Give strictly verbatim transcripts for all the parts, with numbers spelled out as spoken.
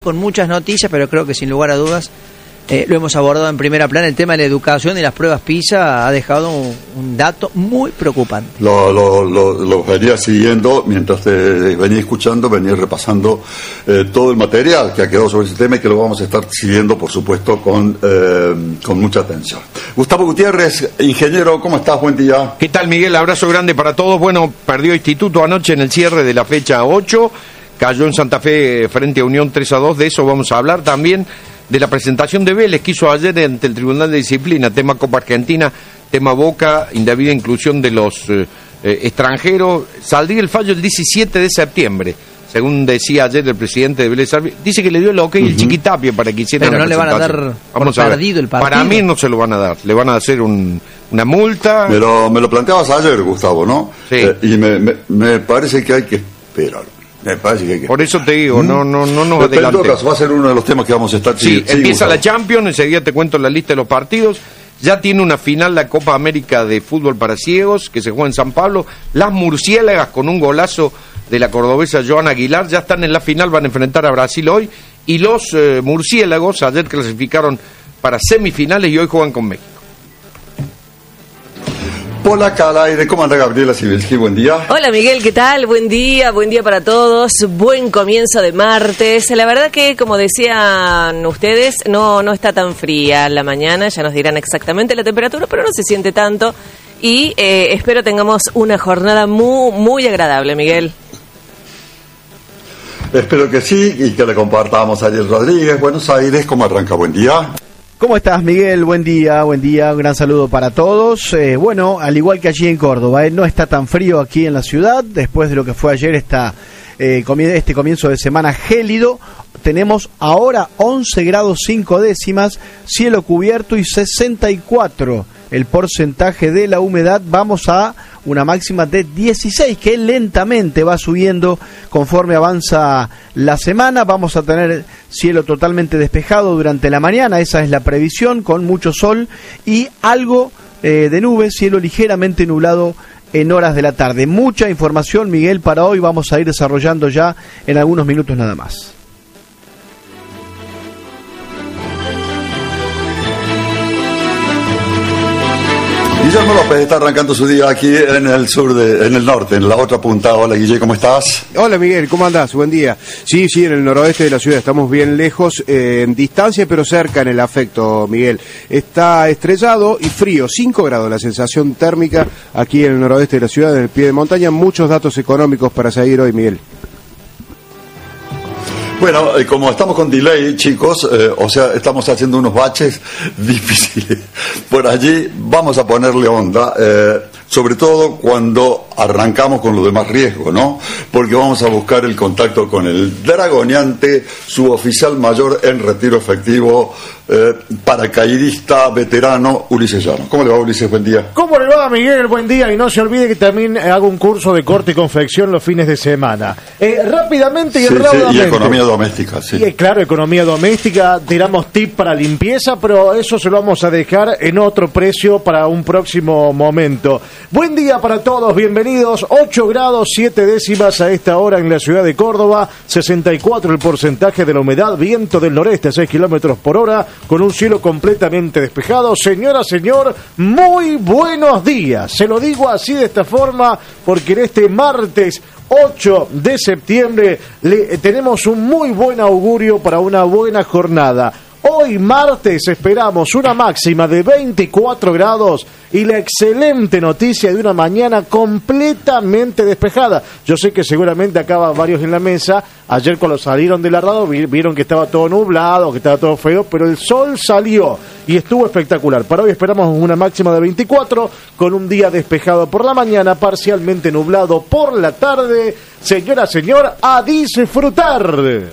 con muchas noticias, pero creo que sin lugar a dudas eh, lo hemos abordado en primera plana. El tema de la educación y las pruebas PISA ha dejado un, un dato muy preocupante. Lo, lo, lo, lo venía siguiendo, mientras te venía escuchando, venía repasando eh, todo el material que ha quedado sobre ese tema y que lo vamos a estar siguiendo, por supuesto, con, eh, con mucha atención. Gustavo Gutiérrez, ingeniero, ¿cómo estás? Buen día. ¿Qué tal, Miguel? Abrazo grande para todos. Bueno, perdió Instituto anoche en el cierre de la fecha ocho, cayó en Santa Fe frente a Unión tres a dos, de eso vamos a hablar también. De la presentación de Vélez que hizo ayer ante el Tribunal de Disciplina, tema Copa Argentina, tema Boca, indebida inclusión de los eh, eh, extranjeros. Saldría el fallo el diecisiete de septiembre, según decía ayer el presidente de Vélez. Dice que le dio el ok uh-huh. el Chiquitapia para que hiciera Pero la no le van a dar Vamos por a ver. perdido el partido. Para mí no se lo van a dar, le van a hacer un, una multa. Me lo, me lo planteabas ayer, Gustavo, ¿no? Sí. Eh, y me, me, me parece que hay que esperar. Me parece que hay que... Por eso te digo, no, no, no nos adelantemos. En todo caso, va a ser uno de los temas que vamos a estar... Sí, sí, empieza sí, la Champions, enseguida te cuento la lista de los partidos. Ya tiene una final la Copa América de Fútbol para Ciegos, que se juega en San Pablo. Las Murciélagas, con un golazo de la cordobesa Joana Aguilar, ya están en la final, van a enfrentar a Brasil hoy. Y los eh, Murciélagos, ayer clasificaron para semifinales y hoy juegan con México. Polaca al aire, ¿cómo anda Gabriela Sibilski? Buen día. Hola Miguel, ¿qué tal? Buen día, buen día para todos, buen comienzo de martes. La verdad que, como decían ustedes, no, no está tan fría la mañana, ya nos dirán exactamente la temperatura, pero no se siente tanto y eh, espero tengamos una jornada muy, muy agradable, Miguel. Espero que sí y que le compartamos a Ariel Rodríguez. Buenos Aires, ¿cómo arranca? Buen día. ¿Cómo estás, Miguel? Buen día, buen día, un gran saludo para todos. Eh, bueno, al igual que allí en Córdoba, eh, no está tan frío aquí en la ciudad, después de lo que fue ayer esta, eh, comi- este comienzo de semana gélido. Tenemos ahora once grados cinco décimas, cielo cubierto y sesenta y cuatro el porcentaje de la humedad. Vamos a una máxima de dieciséis, que lentamente va subiendo conforme avanza la semana. Vamos a tener cielo totalmente despejado durante la mañana, esa es la previsión, con mucho sol y algo eh, de nubes, cielo ligeramente nublado en horas de la tarde. Mucha información, Miguel, para hoy. Vamos a ir desarrollando ya en algunos minutos nada más. Guillermo López está arrancando su día aquí en el sur, de, en el norte, en la otra punta. Hola, Guille, ¿cómo estás? Hola, Miguel, ¿cómo andás? Buen día. Sí, sí, en el noroeste de la ciudad estamos bien lejos, eh, en distancia, pero cerca en el afecto, Miguel. Está estrellado y frío, cinco grados la sensación térmica aquí en el noroeste de la ciudad, en el pie de montaña. Muchos datos económicos para seguir hoy, Miguel. Bueno, eh, como estamos con delay, chicos, eh, o sea, estamos haciendo unos baches difíciles por allí, vamos a ponerle onda, eh, sobre todo cuando arrancamos con lo de más riesgo, ¿no? Porque vamos a buscar el contacto con el dragoneante suboficial mayor en retiro efectivo, eh, paracaidista veterano, Ulises Llano. ¿Cómo le va, Ulises? Buen día. ¿Cómo le va, Miguel? Buen día. Y no se olvide que también hago un curso de corte y confección los fines de semana. Eh, rápidamente y sí, raudamente. Sí, y economía doméstica, sí. Y, claro, economía doméstica. Tiramos tip para limpieza, pero eso se lo vamos a dejar en otro precio para un próximo momento. Buen día para todos, bienvenidos. ocho grados siete décimas a esta hora en la ciudad de Córdoba, sesenta y cuatro el porcentaje de la humedad, viento del noreste a seis kilómetros por hora, con un cielo completamente despejado. Señora, señor, muy buenos días. Se lo digo así, de esta forma, porque en este martes ocho de septiembre le, tenemos un muy buen augurio para una buena jornada. Hoy martes esperamos una máxima de veinticuatro grados y la excelente noticia de una mañana completamente despejada. Yo sé que seguramente acá van varios en la mesa. Ayer cuando salieron de la radio vieron que estaba todo nublado, que estaba todo feo, pero el sol salió y estuvo espectacular. Para hoy esperamos una máxima de veinticuatro con un día despejado por la mañana, parcialmente nublado por la tarde. Señora, señor, a disfrutar.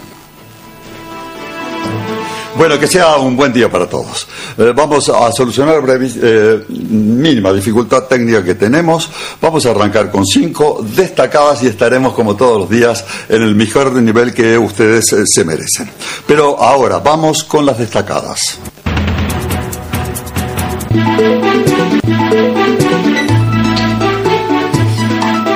Bueno, que sea un buen día para todos. Eh, vamos a solucionar breve, eh, mínima dificultad técnica que tenemos. Vamos a arrancar con cinco destacadas y estaremos como todos los días en el mejor nivel que ustedes eh, se merecen. Pero ahora vamos con las destacadas.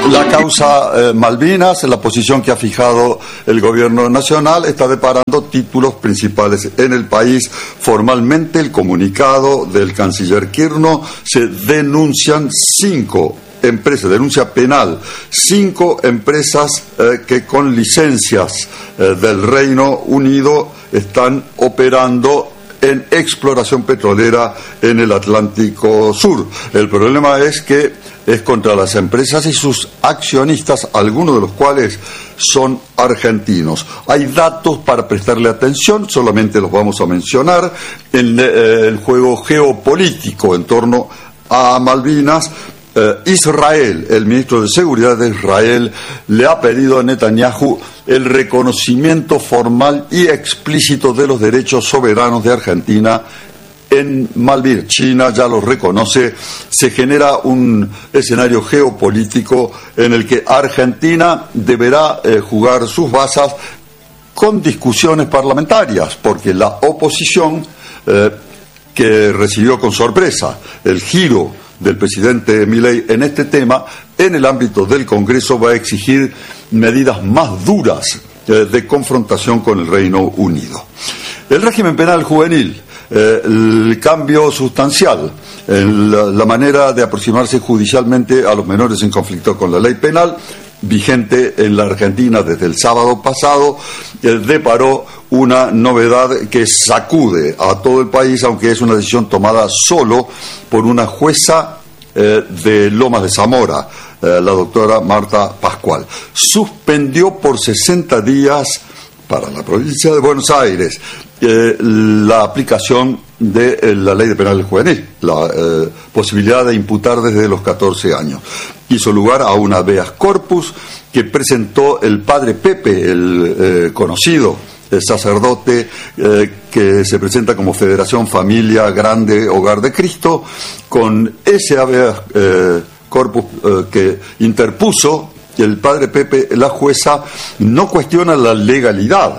la causa eh, Malvinas, la posición que ha fijado el gobierno nacional, está deparando títulos principales en el país. Formalmente, el comunicado del canciller Kirchner, se denuncian cinco empresas, denuncia penal, cinco empresas eh, que con licencias eh, del Reino Unido están operando en exploración petrolera en el Atlántico Sur. El problema es que es contra las empresas y sus accionistas, algunos de los cuales son argentinos. Hay datos para prestarle atención, solamente los vamos a mencionar. En eh, el juego geopolítico en torno a Malvinas, Eh, Israel, el ministro de Seguridad de Israel, le ha pedido a Netanyahu el reconocimiento formal y explícito de los derechos soberanos de Argentina en Malvinas. China ya los reconoce. Se genera un escenario geopolítico en el que Argentina deberá eh, jugar sus bazas con discusiones parlamentarias, porque la oposición, eh, que recibió con sorpresa el giro del presidente Milei en este tema, en el ámbito del Congreso va a exigir medidas más duras eh, de confrontación con el Reino Unido. El régimen penal juvenil, eh, el cambio sustancial en la, la manera de aproximarse judicialmente a los menores en conflicto con la ley penal, vigente en la Argentina desde el sábado pasado, eh, deparó una novedad que sacude a todo el país, aunque es una decisión tomada solo por una jueza eh, de Lomas de Zamora, eh, la doctora Marta Pascual. Suspendió por sesenta días para la provincia de Buenos Aires eh, la aplicación de eh, la ley de penal juvenil, la eh, posibilidad de imputar desde los catorce años. Hizo lugar a una habeas corpus que presentó el padre Pepe, el eh, conocido el sacerdote eh, que se presenta como Federación Familia Grande Hogar de Cristo, con ese habeas eh, corpus eh, que interpuso el padre Pepe. La jueza no cuestiona la legalidad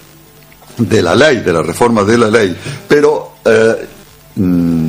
de la ley, de la reforma de la ley, pero eh, mm,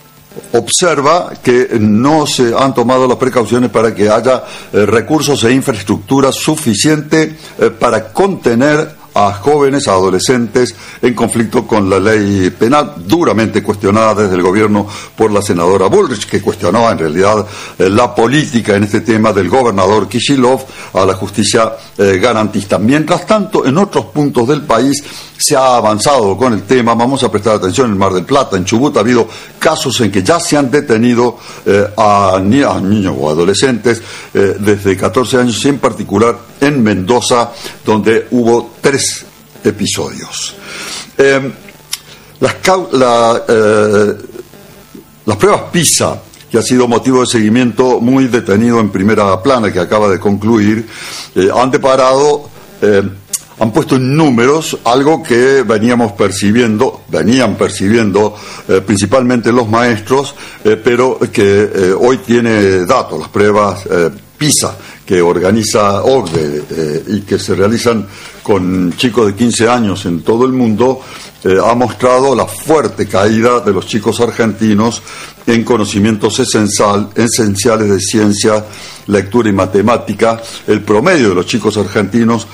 observa que no se han tomado las precauciones para que haya eh, recursos e infraestructura suficiente eh, para contener a jóvenes, a adolescentes en conflicto con la ley penal, duramente cuestionada desde el gobierno por la senadora Bullrich, que cuestionaba en realidad eh, la política en este tema del gobernador Kicillof a la justicia eh, garantista. Mientras tanto, en otros puntos del país se ha avanzado con el tema. Vamos a prestar atención en Mar del Plata, en Chubut ha habido casos en que ya se han detenido eh, a, ni a niños o adolescentes eh, desde catorce años, y en particular en Mendoza, donde hubo tres episodios. Eh, las, la, eh, las pruebas PISA, que ha sido motivo de seguimiento muy detenido en Primera Plana, que acaba de concluir, eh, han deparado, eh, han puesto en números algo que veníamos percibiendo, venían percibiendo eh, principalmente los maestros, eh, pero que eh, hoy tiene datos. Las pruebas eh, PISA, que organiza O C D E eh, y que se realizan con chicos de quince años en todo el mundo, eh, ha mostrado la fuerte caída de los chicos argentinos en conocimientos esencial, esenciales de ciencia, lectura y matemática. El promedio de los chicos argentinos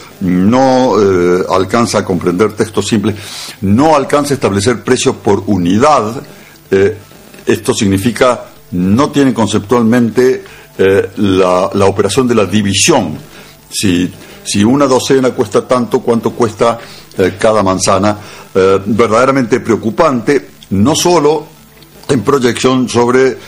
no eh, alcanza a comprender textos simples, no alcanza a establecer precios por unidad. Eh, esto significa no tienen conceptualmente eh, la, la operación de la división. Si, si una docena cuesta tanto, ¿cuánto cuesta eh, cada manzana? Eh, verdaderamente preocupante, no solo en proyección sobre eh,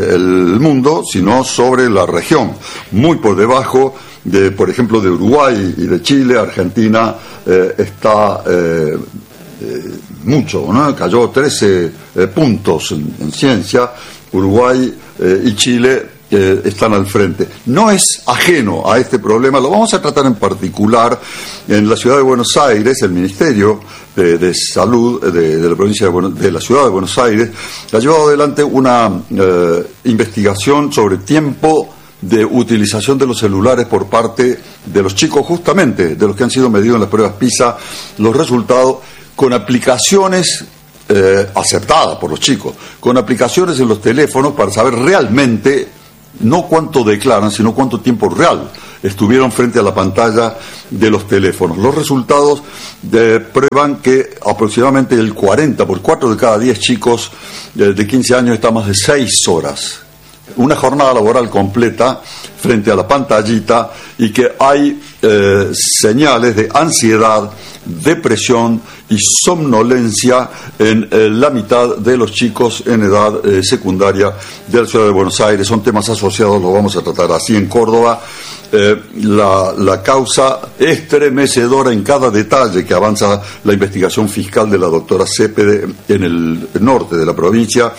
el mundo, sino sobre la región, muy por debajo de, por ejemplo, de Uruguay y de Chile. Argentina eh, está eh, eh, mucho, ¿no? Cayó trece eh, puntos en, en ciencia. Uruguay eh, y Chile eh, están al frente. No es ajeno a este problema, lo vamos a tratar en particular en la ciudad de Buenos Aires. El Ministerio de, de Salud de, de la provincia de, Buenos, de la ciudad de Buenos Aires ha llevado adelante una eh, investigación sobre tiempo de utilización de los celulares por parte de los chicos, justamente de los que han sido medidos en las pruebas PISA, los resultados con aplicaciones eh, aceptadas por los chicos, con aplicaciones en los teléfonos para saber realmente no cuánto declaran, sino cuánto tiempo real estuvieron frente a la pantalla de los teléfonos. Los resultados de, prueban que aproximadamente el cuarenta por cuatro de cada diez chicos de, de quince años está más de seis horas. Una jornada laboral completa frente a la pantallita, y que hay eh, señales de ansiedad, depresión y somnolencia en eh, la mitad de los chicos en edad eh, secundaria de la ciudad de Buenos Aires. Son temas asociados, los vamos a tratar así en Córdoba. Eh, la, la causa estremecedora en cada detalle que avanza la investigación fiscal de la doctora Cepede en el norte de la provincia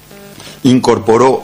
incorporó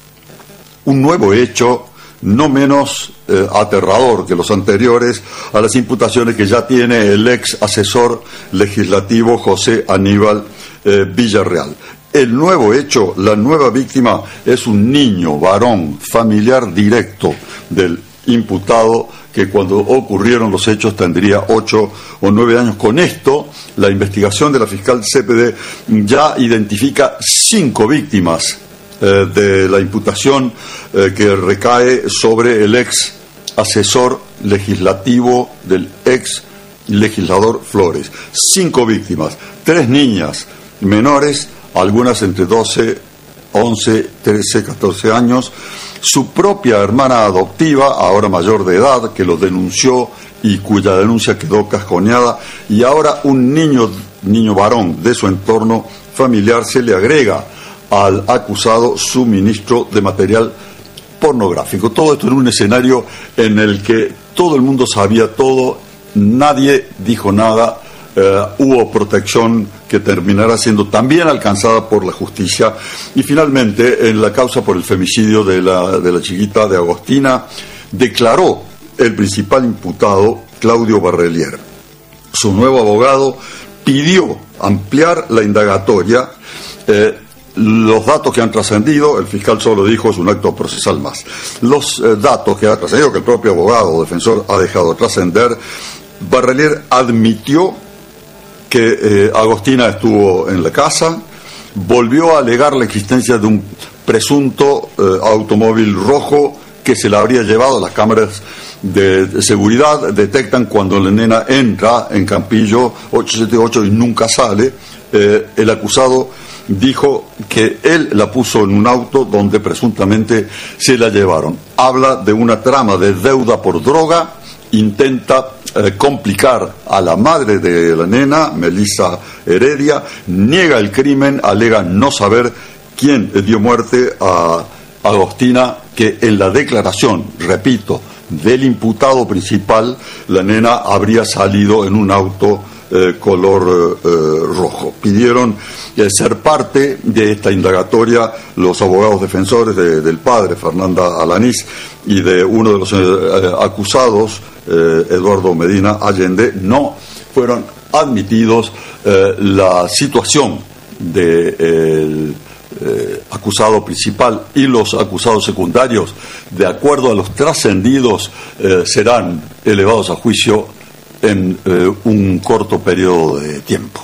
un nuevo hecho no menos eh, aterrador que los anteriores a las imputaciones que ya tiene el ex asesor legislativo José Aníbal eh, Villarreal. El nuevo hecho, la nueva víctima, es un niño varón familiar directo del imputado, que cuando ocurrieron los hechos tendría ocho o nueve años. Con esto, la investigación de la fiscal Cepede ya identifica cinco víctimas eh, de la imputación eh, que recae sobre el ex asesor legislativo del ex legislador Flores. Cinco víctimas, tres niñas menores, algunas entre doce, once, trece, catorce años, su propia hermana adoptiva, ahora mayor de edad, que lo denunció y cuya denuncia quedó casconeada, y ahora un niño, niño varón de su entorno familiar. Se le agrega al acusado suministro de material pornográfico. Todo esto en un escenario en el que todo el mundo sabía todo, nadie dijo nada. Uh, hubo protección que terminará siendo también alcanzada por la justicia. Y finalmente, en la causa por el femicidio de la, de la chiquita de Agostina, declaró el principal imputado, Claudio Barrelier. Su nuevo abogado pidió ampliar la indagatoria. Eh, los datos que han trascendido, el fiscal solo dijo, es un acto procesal más. Los eh, datos que ha trascendido, que el propio abogado o defensor ha dejado trascender, Barrelier admitió que eh, Agostina estuvo en la casa, volvió a alegar la existencia de un presunto eh, automóvil rojo que se la habría llevado. Las cámaras de, de seguridad detectan cuando la nena entra en Campillo ocho setenta y ocho y nunca sale. Eh, el acusado dijo que él la puso en un auto donde presuntamente se la llevaron. Habla de una trama de deuda por droga, intenta eh, complicar a la madre de la nena, Melissa Heredia, niega el crimen, alega no saber quién dio muerte a Agostina, que en la declaración, repito, del imputado principal, la nena habría salido en un auto eh, color eh, rojo. Pidieron eh, ser parte de esta indagatoria los abogados defensores de, del padre, Fernanda Alanís, y de uno de los eh, acusados, eh, Eduardo Medina Allende. No fueron admitidos. Eh, la situación del eh, acusado principal y los acusados secundarios, de acuerdo a los trascendidos, eh, serán elevados a juicio en eh, un corto periodo de tiempo.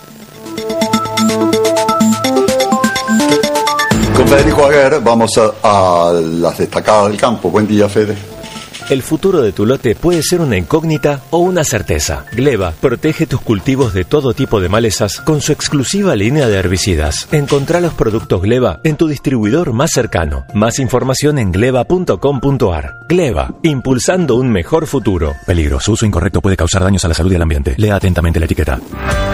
Con Federico Aguer vamos a, a las destacadas del campo. Buen día, Fede. El futuro de tu lote puede ser una incógnita o una certeza. Gleba protege tus cultivos de todo tipo de malezas con su exclusiva línea de herbicidas. Encontrá los productos Gleba en tu distribuidor más cercano. Más información en gleba punto com punto ar. Gleba, impulsando un mejor futuro. Peligro, su uso incorrecto puede causar daños a la salud y al ambiente. Lea atentamente la etiqueta.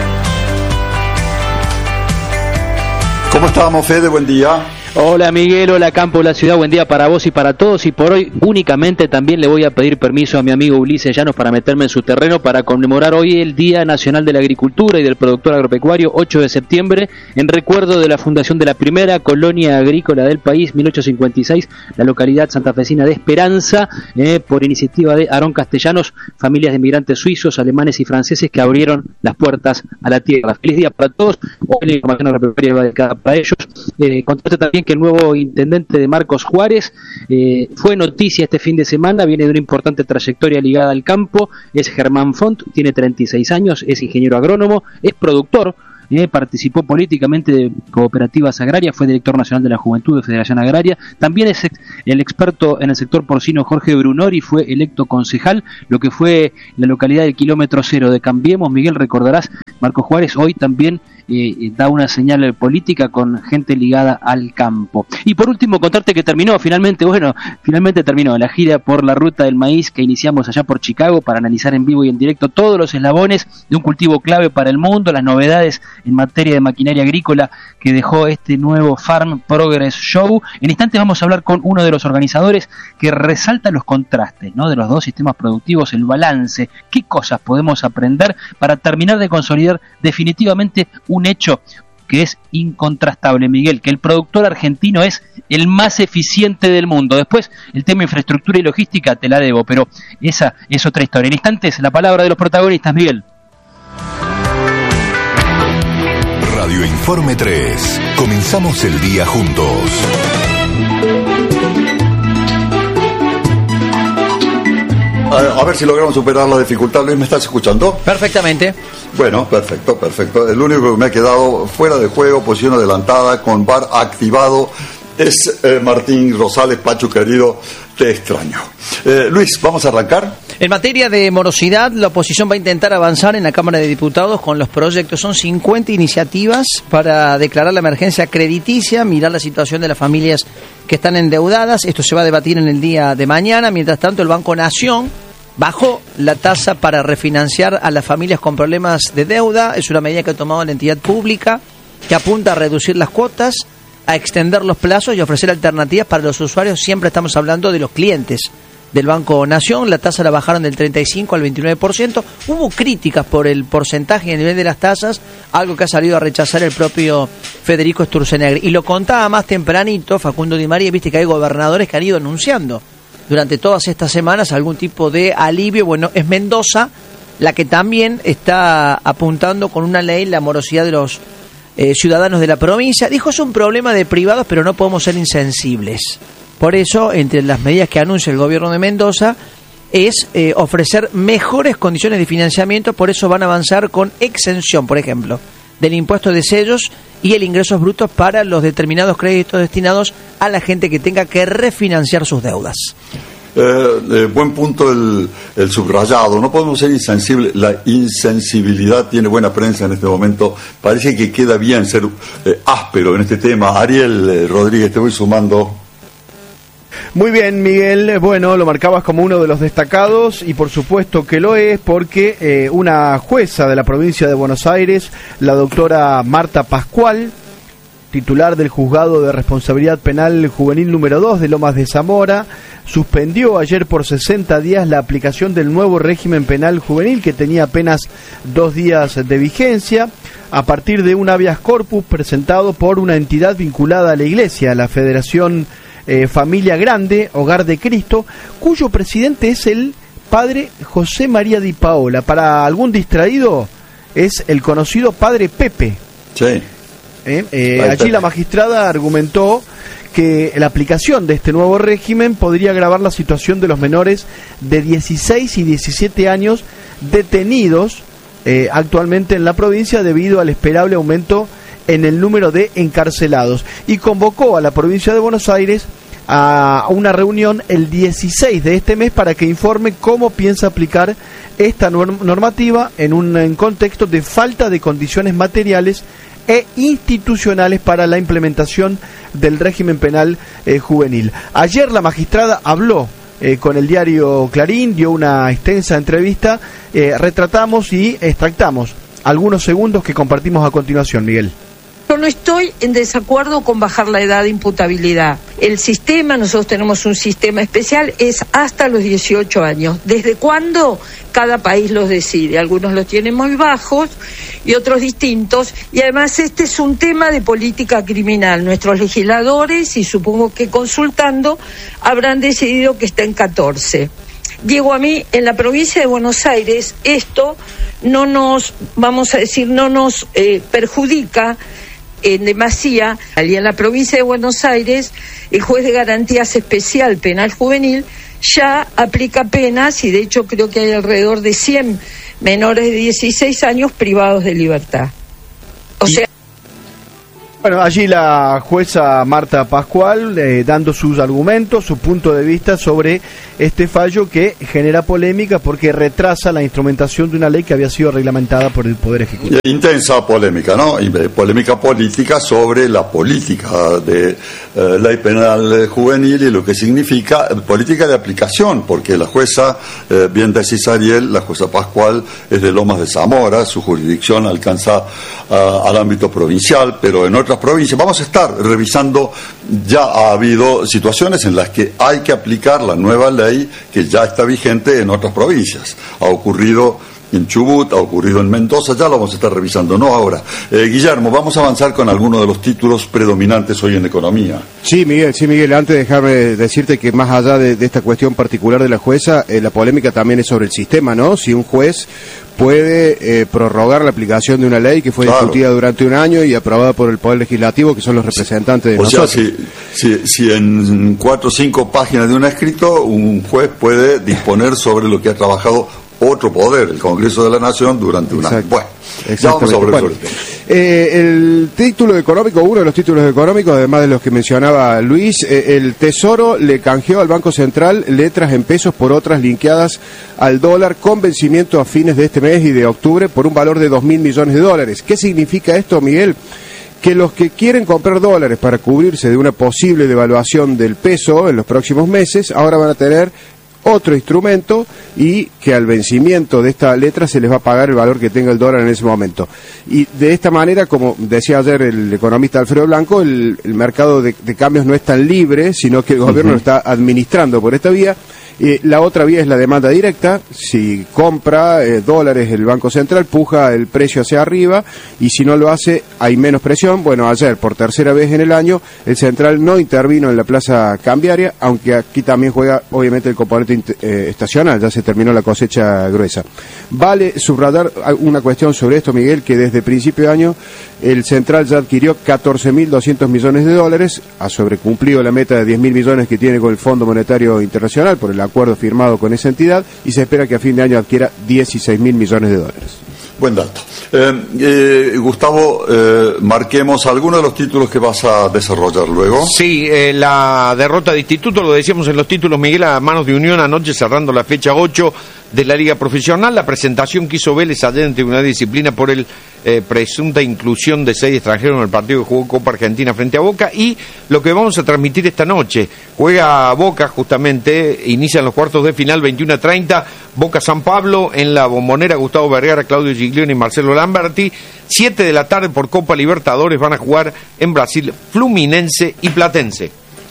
¿Cómo estamos, Fede? Buen día. Hola Miguel, hola Campo, la ciudad, buen día para vos y para todos. Y por hoy únicamente también le voy a pedir permiso a mi amigo Ulises Llanos para meterme en su terreno para conmemorar hoy el Día Nacional de la Agricultura y del Productor Agropecuario, ocho de septiembre, en recuerdo de la fundación de la primera colonia agrícola del país, mil ochocientos cincuenta y seis, la localidad santafesina de Esperanza, eh, por iniciativa de Aarón Castellanos, familias de inmigrantes suizos, alemanes y franceses que abrieron las puertas a la tierra. Feliz día para todos. Hoy la información agropecuaria va dedicada para ellos. Eh, contate también que el nuevo intendente de Marcos Juárez eh, fue noticia este fin de semana, viene de una importante trayectoria ligada al campo, es Germán Font, tiene treinta y seis años, es ingeniero agrónomo, es productor, eh, participó políticamente de cooperativas agrarias, fue director nacional de la Juventud de Federación Agraria, también es ex, el experto en el sector porcino Jorge Brunori, fue electo concejal, lo que fue la localidad del kilómetro cero de Cambiemos. Miguel, recordarás, Marco Juárez hoy también eh, da una señal política con gente ligada al campo. Y por último, contarte que terminó finalmente, bueno, finalmente terminó la gira por la ruta del maíz que iniciamos allá por Chicago para analizar en vivo y en directo todos los eslabones de un cultivo clave para el mundo, las novedades en materia de maquinaria agrícola que dejó este nuevo Farm Progress Show. En instantes vamos a hablar con uno de los organizadores que resalta los contrastes, ¿no?, de los dos sistemas productivos, el balance, qué cosas podemos aprender para terminar de consolidar definitivamente un hecho que es incontrastable, Miguel, que el productor argentino es el más eficiente del mundo. Después, el tema infraestructura y logística te la debo, pero esa es otra historia. En instantes, la palabra de los protagonistas, Miguel. Radio Informe tres. Comenzamos el día juntos. A, a ver si logramos superar la dificultad. Luis, ¿me estás escuchando? Perfectamente. Bueno, perfecto, perfecto. El único que me ha quedado fuera de juego, posición adelantada, con V A R activado, es eh, Martín Rosales. Pachu, querido, te extraño. Eh, Luis, ¿vamos a arrancar? En materia de morosidad, la oposición va a intentar avanzar en la Cámara de Diputados con los proyectos. Son cincuenta iniciativas para declarar la emergencia crediticia, mirar la situación de las familias que están endeudadas. Esto se va a debatir en el día de mañana. Mientras tanto, el Banco Nación bajó la tasa para refinanciar a las familias con problemas de deuda. Es una medida que ha tomado la entidad pública que apunta a reducir las cuotas, a extender los plazos y ofrecer alternativas para los usuarios. Siempre estamos hablando de los clientes del Banco Nación. La tasa la bajaron del treinta y cinco al veintinueve por ciento. Hubo críticas por el porcentaje y el nivel de las tasas, algo que ha salido a rechazar el propio Federico Sturzenegger. Y lo contaba más tempranito Facundo Di María, viste que hay gobernadores que han ido anunciando durante todas estas semanas algún tipo de alivio. Bueno, es Mendoza la que también está apuntando con una ley la morosidad de los eh, ciudadanos de la provincia. Dijo, es un problema de privados, pero no podemos ser insensibles. Por eso, entre las medidas que anuncia el gobierno de Mendoza, es eh, ofrecer mejores condiciones de financiamiento. Por eso van a avanzar con exención, por ejemplo, del impuesto de sellos y el ingresos brutos para los determinados créditos destinados a la gente que tenga que refinanciar sus deudas. Eh, eh, buen punto el, el subrayado. No podemos ser insensibles. La insensibilidad tiene buena prensa en este momento. Parece que queda bien ser eh, áspero en este tema. Ariel eh, Rodríguez, te voy sumando. Muy bien, Miguel. Bueno, lo marcabas como uno de los destacados y por supuesto que lo es porque eh, una jueza de la provincia de Buenos Aires, la doctora Marta Pascual, titular del Juzgado de Responsabilidad Penal Juvenil número dos de Lomas de Zamora, suspendió ayer por sesenta días la aplicación del nuevo régimen penal juvenil que tenía apenas dos días de vigencia a partir de un habeas corpus presentado por una entidad vinculada a la Iglesia, la Federación eh, Familia Grande, Hogar de Cristo, cuyo presidente es el padre José María Di Paola. Para algún distraído es el conocido padre Pepe. Sí. Eh, eh, allí la magistrada argumentó que la aplicación de este nuevo régimen podría agravar la situación de los menores de dieciséis y diecisiete años detenidos eh, actualmente en la provincia debido al esperable aumento en el número de encarcelados, y convocó a la provincia de Buenos Aires a una reunión el dieciséis de este mes para que informe cómo piensa aplicar esta normativa en un en contexto de falta de condiciones materiales e institucionales para la implementación del régimen penal eh, juvenil. Ayer la magistrada habló eh, con el diario Clarín, dio una extensa entrevista, eh, retratamos y extractamos algunos segundos que compartimos a continuación, Miguel. Yo no estoy en desacuerdo con bajar la edad de imputabilidad. El sistema, nosotros tenemos un sistema especial, es hasta los dieciocho años. ¿Desde cuándo? Cada país los decide. Algunos los tienen muy bajos y otros distintos. Y además este es un tema de política criminal. Nuestros legisladores, y supongo que consultando, habrán decidido que está en catorce. Diego, a mí, en la provincia de Buenos Aires, esto no nos, vamos a decir, no nos eh, perjudica en demasía. Allí en la provincia de Buenos Aires, el juez de garantías especial penal juvenil ya aplica penas, y de hecho creo que hay alrededor de cien menores de dieciséis años privados de libertad. O Bueno, allí la jueza Marta Pascual eh, dando sus argumentos, su punto de vista sobre este fallo que genera polémica porque retrasa la instrumentación de una ley que había sido reglamentada por el Poder Ejecutivo. Intensa polémica, ¿no? Y polémica política sobre la política de eh, ley penal juvenil y lo que significa política de aplicación, porque la jueza, eh, bien decís Ariel, la jueza Pascual es de Lomas de Zamora, su jurisdicción alcanza uh, al ámbito provincial, pero en otras provincias vamos a estar revisando, ya ha habido situaciones en las que hay que aplicar la nueva ley que ya está vigente en otras provincias. Ha ocurrido en Chubut, ha ocurrido en Mendoza, ya lo vamos a estar revisando, no ahora. Eh, Guillermo, vamos a avanzar con algunos de los títulos predominantes hoy en economía. Sí, Miguel, sí, Miguel, antes déjame decirte que más allá de, de esta cuestión particular de la jueza, eh, la polémica también es sobre el sistema, ¿no? Si un juez puede eh, prorrogar la aplicación de una ley que fue claro. discutida durante un año y aprobada por el Poder Legislativo, que son los representantes de o nosotros. O sea, si, si, si en cuatro o cinco páginas de un escrito, un juez puede disponer sobre lo que ha trabajado otro poder, el Congreso de la Nación, durante un año. Bueno, ya vamos a volver sobre el tema. Eh, el título económico, uno de los títulos económicos, además de los que mencionaba Luis, eh, el Tesoro le canjeó al Banco Central letras en pesos por otras linkeadas al dólar con vencimiento a fines de este mes y de octubre por un valor de dos mil millones de dólares. ¿Qué significa esto, Miguel? Que los que quieren comprar dólares para cubrirse de una posible devaluación del peso en los próximos meses, ahora van a tener otro instrumento y que al vencimiento de esta letra se les va a pagar el valor que tenga el dólar en ese momento. Y de esta manera, como decía ayer el economista Alfredo Blanco, el, el mercado de, de cambios no es tan libre, sino que el gobierno lo está administrando por esta vía. Eh, la otra vía es la demanda directa. Si compra eh, dólares el Banco Central, puja el precio hacia arriba, y si no lo hace, hay menos presión. Bueno, ayer, por tercera vez en el año, el Central no intervino en la plaza cambiaria, aunque aquí también juega, obviamente, el componente eh, estacional. Ya se terminó la cosecha gruesa. Vale subrayar una cuestión sobre esto, Miguel, que desde principio de año el Central ya adquirió catorce mil doscientos millones de dólares, ha sobrecumplido la meta de diez mil millones que tiene con el Fondo Monetario Internacional por el acuerdo firmado con esa entidad, y se espera que a fin de año adquiera dieciséis mil millones de dólares. Buen dato. Eh, eh, Gustavo, eh, marquemos algunos de los títulos que vas a desarrollar luego. Sí, eh, la derrota de Instituto, lo decíamos en los títulos, Miguel, a manos de Unión anoche, cerrando la fecha ocho de la Liga Profesional. La presentación que hizo Vélez ayer en Tribunal de Disciplina por el eh, presunta inclusión de seis extranjeros en el partido que jugó Copa Argentina frente a Boca, y lo que vamos a transmitir esta noche. Juega Boca, justamente, inician los cuartos de final, veintiuno a treinta, Boca San Pablo, en la Bombonera, Gustavo Vergara, Claudio Giglione y Marcelo Lamberti. siete de la tarde por Copa Libertadores van a jugar en Brasil Fluminense y Platense.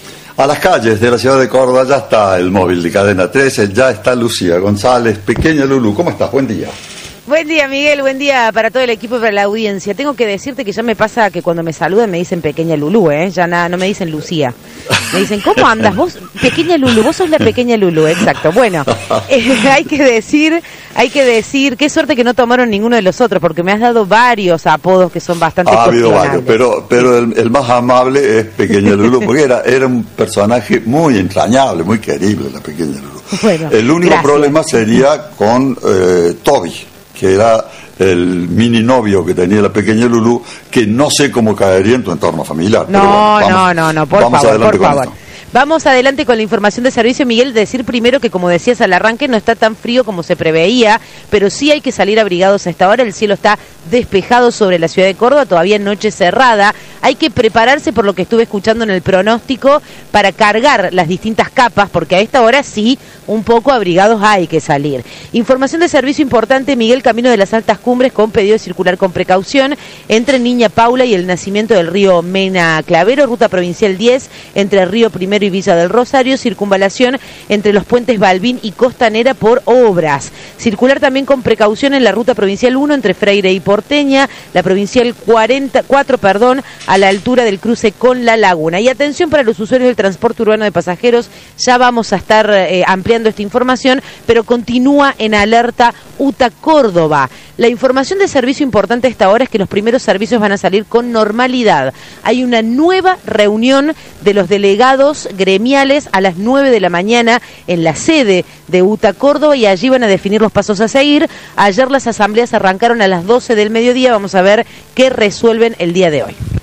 A las calles de la ciudad de Córdoba ya está el móvil de Cadena trece, ya está Lucía González. Pequeña Lulu, ¿cómo estás? Buen día. Buen día, Miguel, buen día para todo el equipo y para la audiencia. Tengo que decirte que ya me pasa que cuando me saludan me dicen Pequeña Lulú, ¿eh? Ya nada, no me dicen Lucía. Me dicen, ¿cómo andas vos? Pequeña Lulú, vos sos la Pequeña Lulú, exacto. Bueno, eh, hay que decir, hay que decir, qué suerte que no tomaron ninguno de los otros, porque me has dado varios apodos que son bastante Ha habido cuestionables. varios, pero, pero el, el más amable es Pequeña Lulú, porque era, era un personaje muy entrañable, muy querible, la Pequeña Lulú. Bueno, el único gracias. problema sería con eh, Toby, que era el mini novio que tenía la Pequeña Lulú, que no sé cómo caería en tu entorno familiar. No, pero bueno, vamos, no, no, no, por vamos favor, adelante por con favor. esto. Vamos adelante con la información de servicio, Miguel. Decir primero que, como decías al arranque, no está tan frío como se preveía, pero sí hay que salir abrigados a esta hora. El cielo está despejado sobre la ciudad de Córdoba, todavía noche cerrada. Hay que prepararse, por lo que estuve escuchando en el pronóstico, para cargar las distintas capas, porque a esta hora sí, un poco abrigados hay que salir. Información de servicio importante, Miguel, camino de las altas cumbres con pedido de circular con precaución entre Niña Paula y el nacimiento del río Mena Clavero, ruta provincial diez entre Río Primero y Villa del Rosario, circunvalación entre los puentes Balbín y Costanera por obras. Circular también con precaución en la ruta provincial uno entre Freire y Porteña, la provincial cuarenta, cuatro, perdón, a la altura del cruce con La Laguna. Y atención para los usuarios del transporte urbano de pasajeros, ya vamos a estar eh, ampliando esta información, pero continúa en alerta U T A Córdoba. La información de servicio importante a esta hora es que los primeros servicios van a salir con normalidad. Hay una nueva reunión de los delegados gremiales a las nueve de la mañana en la sede de U T A Córdoba, y allí van a definir los pasos a seguir. Ayer las asambleas arrancaron a las doce del mediodía, vamos a ver qué resuelven el día de hoy.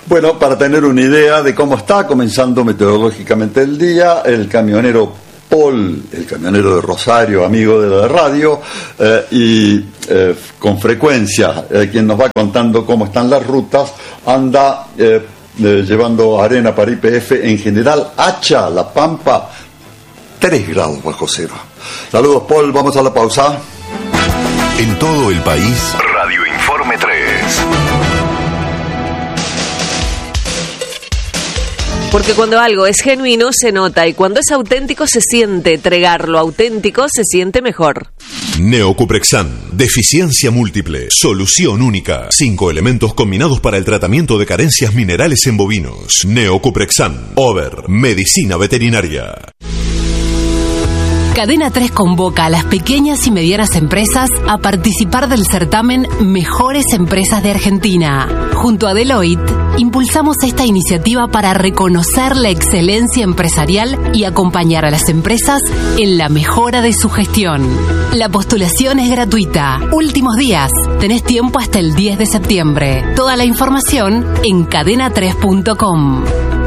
Bueno, para tener una idea de cómo está comenzando meteorológicamente el día, el camionero Paul, el camionero de Rosario, amigo de la radio, eh, y eh, con frecuencia, eh, quien nos va contando cómo están las rutas, anda eh, eh, llevando arena para I P F, en general, Hacha, La Pampa, tres grados bajo cero. Saludos, Paul, vamos a la pausa. En todo el país, Radio Informe tres. Porque cuando algo es genuino se nota y cuando es auténtico se siente. Entregar lo auténtico se siente mejor. Neocuprexan, deficiencia múltiple, solución única. Cinco elementos combinados para el tratamiento de carencias minerales en bovinos. Neocuprexan, Over, medicina veterinaria. Cadena tres convoca a las pequeñas y medianas empresas a participar del certamen Mejores Empresas de Argentina. Junto a Deloitte, impulsamos esta iniciativa para reconocer la excelencia empresarial y acompañar a las empresas en la mejora de su gestión. La postulación es gratuita. Últimos días. Tenés tiempo hasta el diez de septiembre. Toda la información en cadena tres punto com.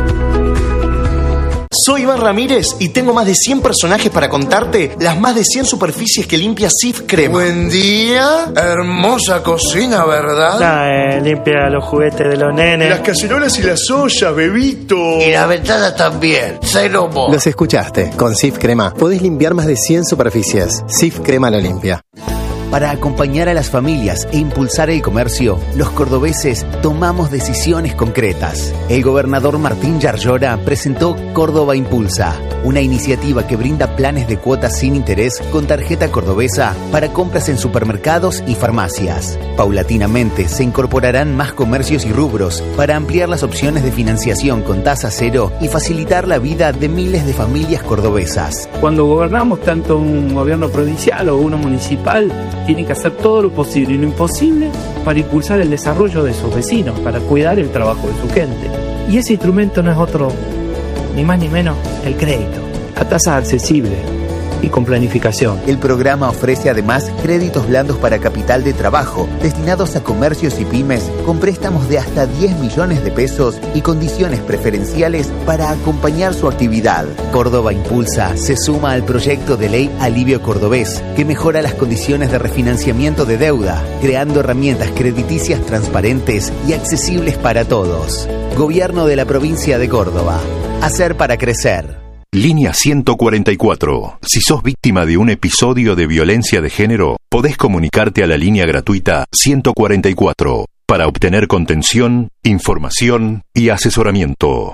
Soy Iván Ramírez y tengo más de cien personajes para contarte las más de cien superficies que limpia Cif Crema. Buen día, hermosa cocina, ¿verdad? Nah, eh, limpia los juguetes de los nenes. Las cacerolas y las ollas, bebito. Y las ventanas también, cero mo. Los escuchaste, con Cif Crema podés limpiar más de cien superficies. Cif Crema lo limpia. Para acompañar a las familias e impulsar el comercio, los cordobeses tomamos decisiones concretas. El gobernador Martín Yarlora presentó Córdoba Impulsa, una iniciativa que brinda planes de cuotas sin interés con tarjeta cordobesa para compras en supermercados y farmacias. Paulatinamente se incorporarán más comercios y rubros para ampliar las opciones de financiación con tasa cero y facilitar la vida de miles de familias cordobesas. Cuando gobernamos tanto un gobierno provincial o uno municipal, tienen que hacer todo lo posible y lo imposible para impulsar el desarrollo de sus vecinos, para cuidar el trabajo de su gente. Y ese instrumento no es otro, ni más ni menos, el crédito, a tasa accesible y con planificación. El programa ofrece además créditos blandos para capital de trabajo, destinados a comercios y pymes, con préstamos de hasta diez millones de pesos y condiciones preferenciales para acompañar su actividad. Córdoba Impulsa se suma al proyecto de ley Alivio Cordobés, que mejora las condiciones de refinanciamiento de deuda, creando herramientas crediticias transparentes y accesibles para todos. Gobierno de la provincia de Córdoba. Hacer para crecer. Línea ciento cuarenta y cuatro. Si sos víctima de un episodio de violencia de género, podés comunicarte a la línea gratuita ciento cuarenta y cuatro para obtener contención, información y asesoramiento.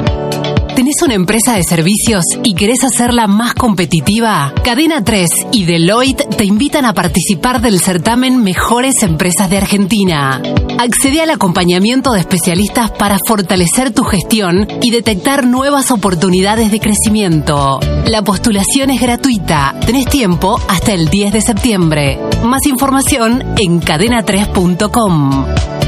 ¿Tenés una empresa de servicios y querés hacerla más competitiva? Cadena tres y Deloitte te invitan a participar del certamen Mejores Empresas de Argentina. Accede al acompañamiento de especialistas para fortalecer tu gestión y detectar nuevas oportunidades de crecimiento. La postulación es gratuita. Tenés tiempo hasta el diez de septiembre. Más información en cadena tres punto com.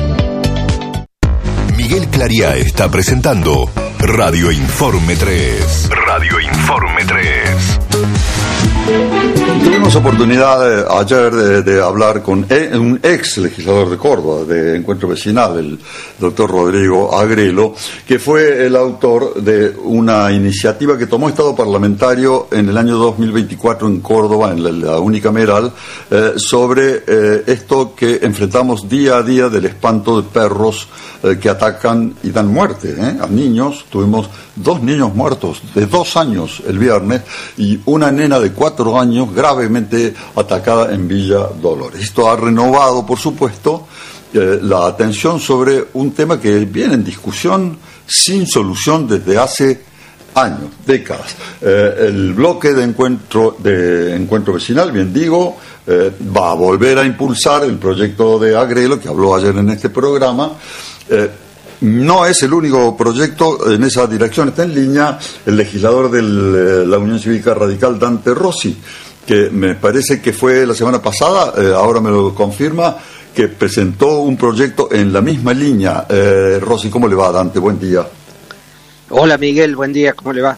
Miguel Clariá está presentando Radio Informe tres. Radio Informe tres. Tuvimos oportunidad eh, ayer de, de hablar con e, un ex legislador de Córdoba, de Encuentro Vecinal, el doctor Rodrigo Agrelo, que fue el autor de una iniciativa que tomó Estado Parlamentario en el año dos mil veinticuatro en Córdoba, en la, la unicameral, eh, sobre eh, esto que enfrentamos día a día del espanto de perros eh, que atacan y dan muerte eh, a niños. Tuvimos dos niños muertos de dos años el viernes y una nena de cuatro años gravemente atacada en Villa Dolores. Esto ha renovado, por supuesto, eh, la atención sobre un tema que viene en discusión sin solución desde hace años, décadas. Eh, el bloque de encuentro, de encuentro vecinal, bien digo, eh, va a volver a impulsar el proyecto de Agrelo, que habló ayer en este programa. Eh, No es el único proyecto en esa dirección. Está en línea el legislador de la Unión Cívica Radical, Dante Rossi, que me parece que fue la semana pasada, eh, ahora me lo confirma, que presentó un proyecto en la misma línea. Eh, Rossi, ¿cómo le va, Dante? Buen día. Hola, Miguel, buen día, ¿cómo le va?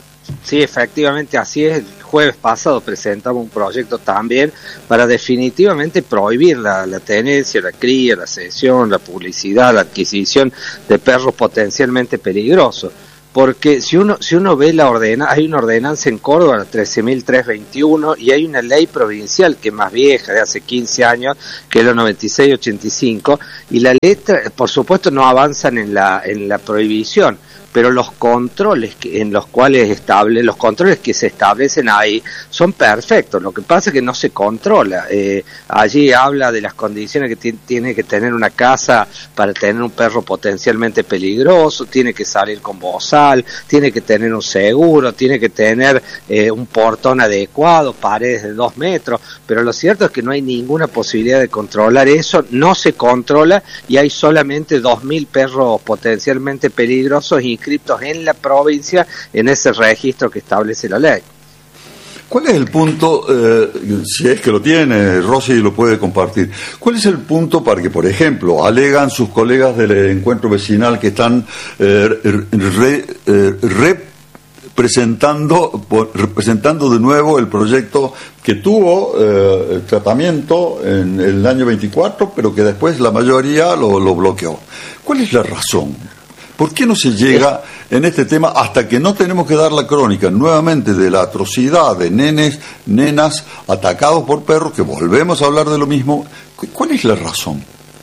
sí, efectivamente así es. El jueves pasado presentamos un proyecto también para definitivamente prohibir la, la tenencia, la cría, la cesión, la publicidad, la adquisición de perros potencialmente peligrosos. Porque si uno si uno ve la ordenanza, hay una ordenanza en Córdoba, la trece mil trescientos veintiuno, y hay una ley provincial que es más vieja, de hace quince años, que es la noventa y seis ochenta y cinco, y la letra, por supuesto, no avanzan en la en la prohibición, pero los controles que, en los cuales estable, los controles que se establecen ahí son perfectos. Lo que pasa es que no se controla. Eh, allí habla de las condiciones que t- tiene que tener una casa para tener un perro potencialmente peligroso, tiene que salir con bozal, tiene que tener un seguro, tiene que tener eh, un portón adecuado, paredes de dos metros, pero lo cierto es que no hay ninguna posibilidad de controlar eso, no se controla y hay solamente dos mil perros potencialmente peligrosos inscritos en la provincia en ese registro que establece la ley. ¿Cuál es el punto, eh, si es que lo tiene, Rosy lo puede compartir, cuál es el punto para que, por ejemplo, alegan sus colegas del encuentro vecinal que están eh, re, eh, representando, representando de nuevo el proyecto que tuvo eh, el tratamiento en el año veinticuatro, pero que después la mayoría lo, lo bloqueó? ¿Cuál es la razón? ¿Por qué no se llega en este tema hasta que no tenemos que dar la crónica nuevamente de la atrocidad de nenes, nenas atacados por perros, que volvemos a hablar de lo mismo? ¿Cuál es la razón?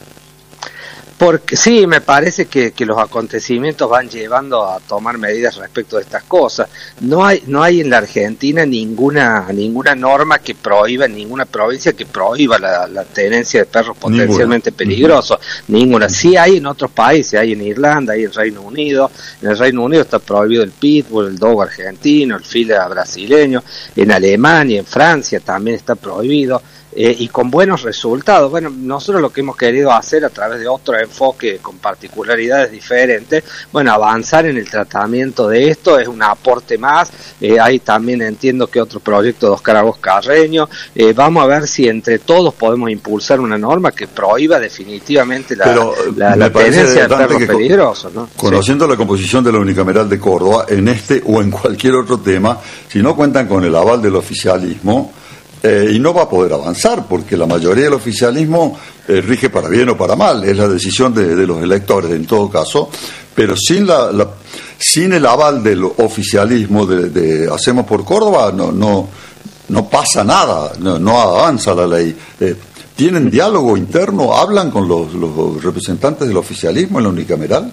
Porque sí, me parece que, que los acontecimientos van llevando a tomar medidas respecto de estas cosas. No hay no hay en la Argentina ninguna ninguna norma que prohíba, ninguna provincia que prohíba la, la tenencia de perros potencialmente ninguna. peligrosos. Uh-huh. Ninguna. Sí hay en otros países, hay en Irlanda, hay en Reino Unido. En el Reino Unido está prohibido el pitbull, el dogo argentino, el fila brasileño. En Alemania, en Francia también está prohibido. Eh, y con buenos resultados. Bueno, nosotros lo que hemos querido hacer a través de otro enfoque con particularidades diferentes, bueno, avanzar en el tratamiento de esto es un aporte más. Eh, hay también, entiendo que otro proyecto de Oscar Agos Carreño. Eh, vamos a ver si entre todos podemos impulsar una norma que prohíba definitivamente la, Pero la, la tenencia de perros peligrosos, ¿no? Conociendo sí. la composición de la unicameral de Córdoba, en este o en cualquier otro tema, si no cuentan con el aval del oficialismo, Eh, y no va a poder avanzar, porque la mayoría del oficialismo eh, rige para bien o para mal, es la decisión de, de los electores en todo caso, pero sin la, la sin el aval del oficialismo de, de Hacemos por Córdoba no no no pasa nada, no, no avanza la ley. Eh, ¿Tienen diálogo interno? ¿Hablan con los, los representantes del oficialismo en la unicameral?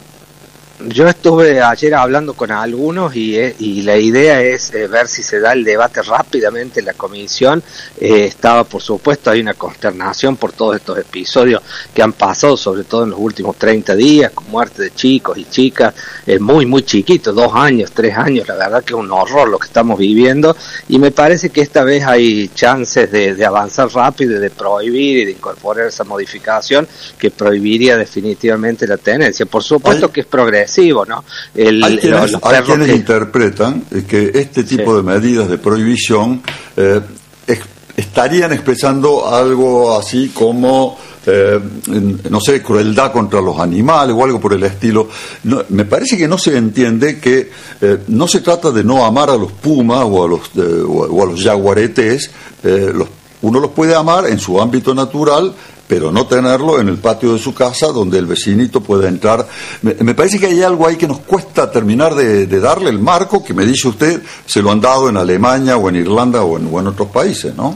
Yo estuve ayer hablando con algunos y, eh, y la idea es eh, ver si se da el debate rápidamente en la comisión. Eh, estaba, por supuesto, hay una consternación por todos estos episodios que han pasado, sobre todo en los últimos treinta días, con muerte de chicos y chicas, eh, muy, muy chiquitos, dos años, tres años. La verdad que es un horror lo que estamos viviendo y me parece que esta vez hay chances de, de avanzar rápido y de prohibir y de incorporar esa modificación que prohibiría definitivamente la tenencia. Por supuesto hay... que es progresivo. ¿No? El, hay quienes, los, los hay quienes que... interpretan que este tipo sí. de medidas de prohibición eh, ex, estarían expresando algo así como, eh, no sé, crueldad contra los animales o algo por el estilo. No, me parece que no se entiende que eh, no se trata de no amar a los pumas o a los, eh, o a los jaguaretes. Eh, los, uno los puede amar en su ámbito natural, pero no tenerlo en el patio de su casa donde el vecinito pueda entrar. Me, me parece que hay algo ahí que nos cuesta terminar de, de darle el marco que me dice usted, se lo han dado en Alemania o en Irlanda o en, o en otros países, ¿no?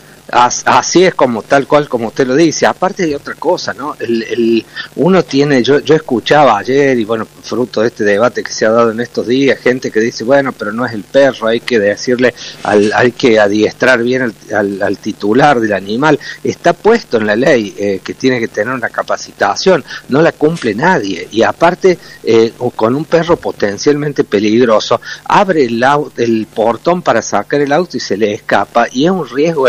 Así es, como tal cual como usted lo dice. Aparte hay otra cosa, ¿no? El, el, uno tiene, yo, yo escuchaba ayer y bueno, fruto de este debate que se ha dado en estos días, gente que dice, bueno, pero no es el perro, hay que decirle, al, hay que adiestrar bien al, al, al titular del animal. Está puesto en la ley eh, que tiene que tener una capacitación, no la cumple nadie. Y aparte, eh, con un perro potencialmente peligroso, abre el, auto, el portón para sacar el auto y se le escapa y es un riesgo enorme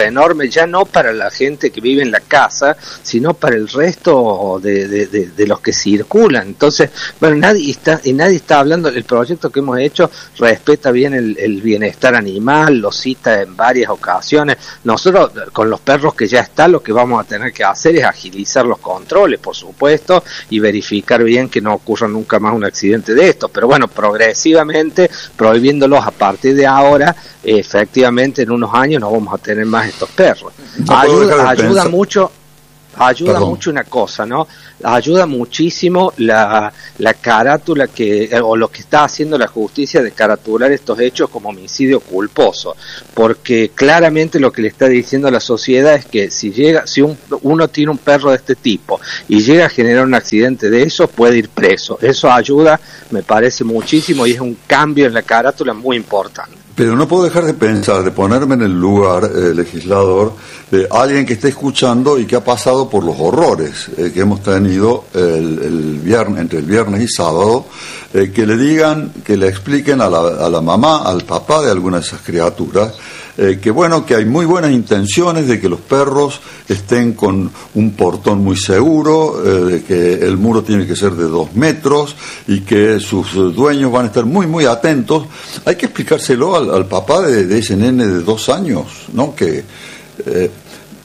ya no para la gente que vive en la casa, sino para el resto de, de, de, de los que circulan. Entonces, bueno, nadie está, y nadie está hablando, el proyecto que hemos hecho respeta bien el, el bienestar animal, lo cita en varias ocasiones. Nosotros, con los perros que ya están, lo que vamos a tener que hacer es agilizar los controles, por supuesto, y verificar bien que no ocurra nunca más un accidente de esto. Pero bueno, progresivamente, prohibiéndolos a partir de ahora, efectivamente en unos años no vamos a tener más estos perros. No ayuda ayuda mucho ayuda Perdón. mucho una cosa, ¿no? Ayuda muchísimo la, la carátula que, o lo que está haciendo la justicia de caratular estos hechos como homicidio culposo, porque claramente lo que le está diciendo a la sociedad es que si llega, si un, uno tiene un perro de este tipo y llega a generar un accidente de eso, puede ir preso. Eso ayuda, me parece muchísimo, y es un cambio en la carátula muy importante. Pero no puedo dejar de pensar, de ponerme en el lugar, eh, legislador, de alguien que esté escuchando y que ha pasado por los horrores eh, que hemos tenido el, el viernes, entre el viernes y sábado, eh, que le digan, que le expliquen a la, a la mamá, al papá de alguna de esas criaturas, eh, que bueno, que hay muy buenas intenciones de que los perros estén con un portón muy seguro, eh, de que el muro tiene que ser de dos metros y que sus dueños van a estar muy, muy atentos. Hay que explicárselo al, al papá de, de ese nene de dos años, ¿no? Que eh,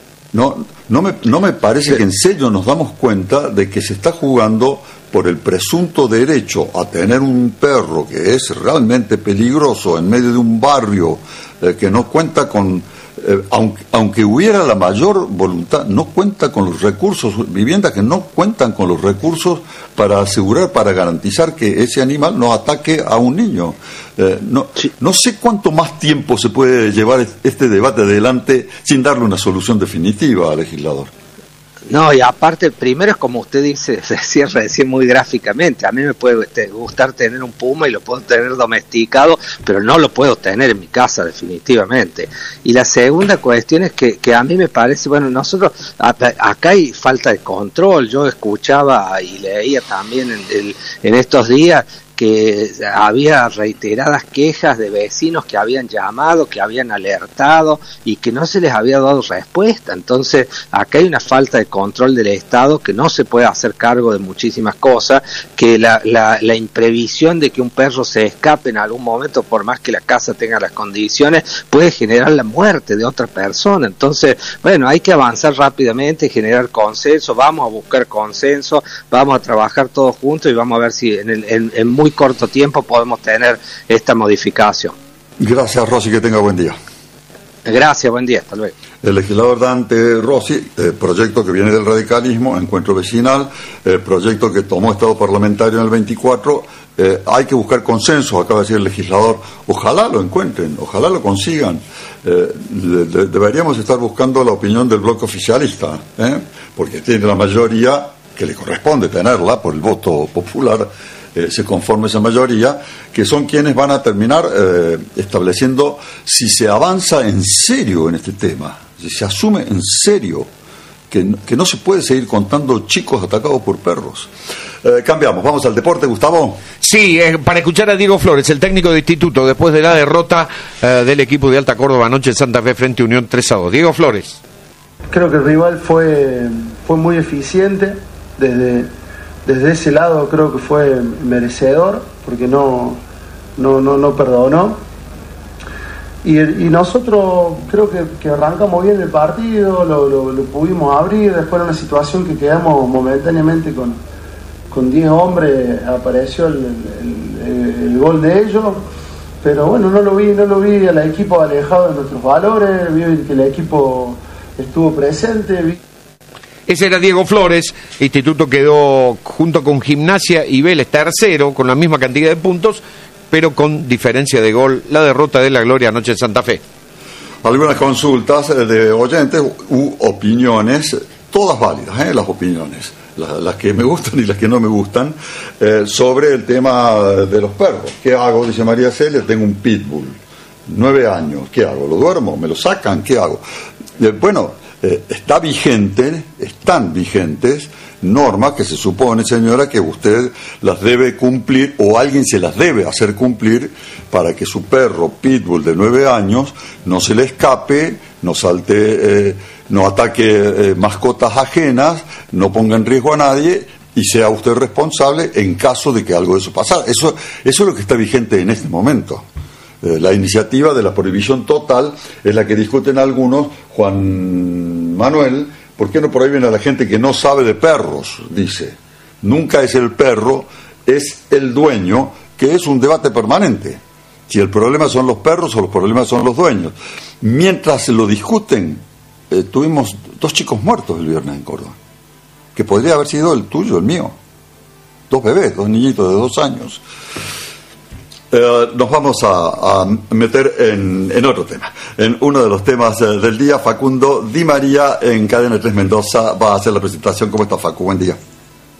no, no, me, no me parece que en serio nos damos cuenta de que se está jugando por el presunto derecho a tener un perro que es realmente peligroso en medio de un barrio eh, que no cuenta con, eh, aunque, aunque hubiera la mayor voluntad, no cuenta con los recursos, viviendas que no cuentan con los recursos para asegurar, para garantizar que ese animal no ataque a un niño. Eh, no, no sé cuánto más tiempo se puede llevar este debate adelante sin darle una solución definitiva al legislador. No, y aparte, primero es como usted dice, decía recién muy gráficamente, a mí me puede este, gustar tener un puma y lo puedo tener domesticado, pero no lo puedo tener en mi casa definitivamente. Y la segunda cuestión es que, que a mí me parece, bueno, nosotros, acá hay falta de control. Yo escuchaba y leía también en, el, en estos días que había reiteradas quejas de vecinos que habían llamado, que habían alertado y que no se les había dado respuesta. Entonces, acá hay una falta de control del Estado, que no se puede hacer cargo de muchísimas cosas, que la, la, la imprevisión de que un perro se escape en algún momento, por más que la casa tenga las condiciones, puede generar la muerte de otra persona. Entonces, bueno, hay que avanzar rápidamente, generar consenso, vamos a buscar consenso, vamos a trabajar todos juntos y vamos a ver si en, el, en, en muy corto tiempo podemos tener esta modificación. Gracias, Rossi, que tenga buen día. Gracias, buen día, hasta luego. El legislador Dante Rossi, eh, proyecto que viene del radicalismo, encuentro vecinal, eh, proyecto que tomó Estado parlamentario en el veinticuatro, eh, hay que buscar consenso, acaba de decir el legislador, ojalá lo encuentren, ojalá lo consigan. Eh, de, de, deberíamos estar buscando la opinión del bloque oficialista, ¿eh? Porque tiene la mayoría, que le corresponde tenerla por el voto popular, Eh, se conforme esa mayoría, que son quienes van a terminar eh, estableciendo si se avanza en serio en este tema, si se asume en serio que, que no se puede seguir contando chicos atacados por perros. Eh, cambiamos, vamos al deporte, Gustavo. Sí, eh, para escuchar a Diego Flores, el técnico de Instituto, después de la derrota eh, del equipo de Alta Córdoba anoche en Santa Fe frente a Unión tres a dos. Diego Flores. Creo que el rival fue, fue muy eficiente desde... Desde ese lado creo que fue merecedor, porque no, no, no, no perdonó. Y, y nosotros creo que, que arrancamos bien el partido, lo, lo, lo pudimos abrir. Después de una situación que quedamos momentáneamente con, con diez hombres, apareció el, el, el, el gol de ellos. Pero bueno, no lo vi, no lo vi al equipo alejado de nuestros valores, vi que el equipo estuvo presente. Vi... Ese era Diego Flores. Instituto quedó junto con Gimnasia y Vélez tercero con la misma cantidad de puntos, pero con diferencia de gol. La derrota de la Gloria anoche en Santa Fe. Algunas consultas de oyentes u opiniones, todas válidas, ¿eh? Las opiniones, las, las que me gustan y las que no me gustan, eh, sobre el tema de los perros. ¿Qué hago? Dice María Celia, tengo un pitbull, nueve años, ¿qué hago? ¿Lo duermo? ¿Me lo sacan? ¿Qué hago? Eh, bueno... Eh, está vigente, están vigentes normas que se supone, señora, que usted las debe cumplir o alguien se las debe hacer cumplir para que su perro pitbull de nueve años no se le escape no salte, eh, no ataque eh, mascotas ajenas, no ponga en riesgo a nadie y sea usted responsable en caso de que algo de eso pasara. Eso, eso es lo que está vigente en este momento. Eh, la iniciativa de la prohibición total es la que discuten algunos. Juan Manuel, ¿por qué no prohíben a la gente que no sabe de perros? Dice, nunca es el perro, es el dueño, que es un debate permanente. Si el problema son los perros o los problemas son los dueños. Mientras se lo discuten, eh, tuvimos dos chicos muertos el viernes en Córdoba, que podría haber sido el tuyo, el mío. Dos bebés, dos niñitos de dos años. Eh, nos vamos a, a meter en, en otro tema. En uno de los temas eh, del día, Facundo Di María en Cadena tres Mendoza va a hacer la presentación. ¿Cómo está, Facu? Buen día.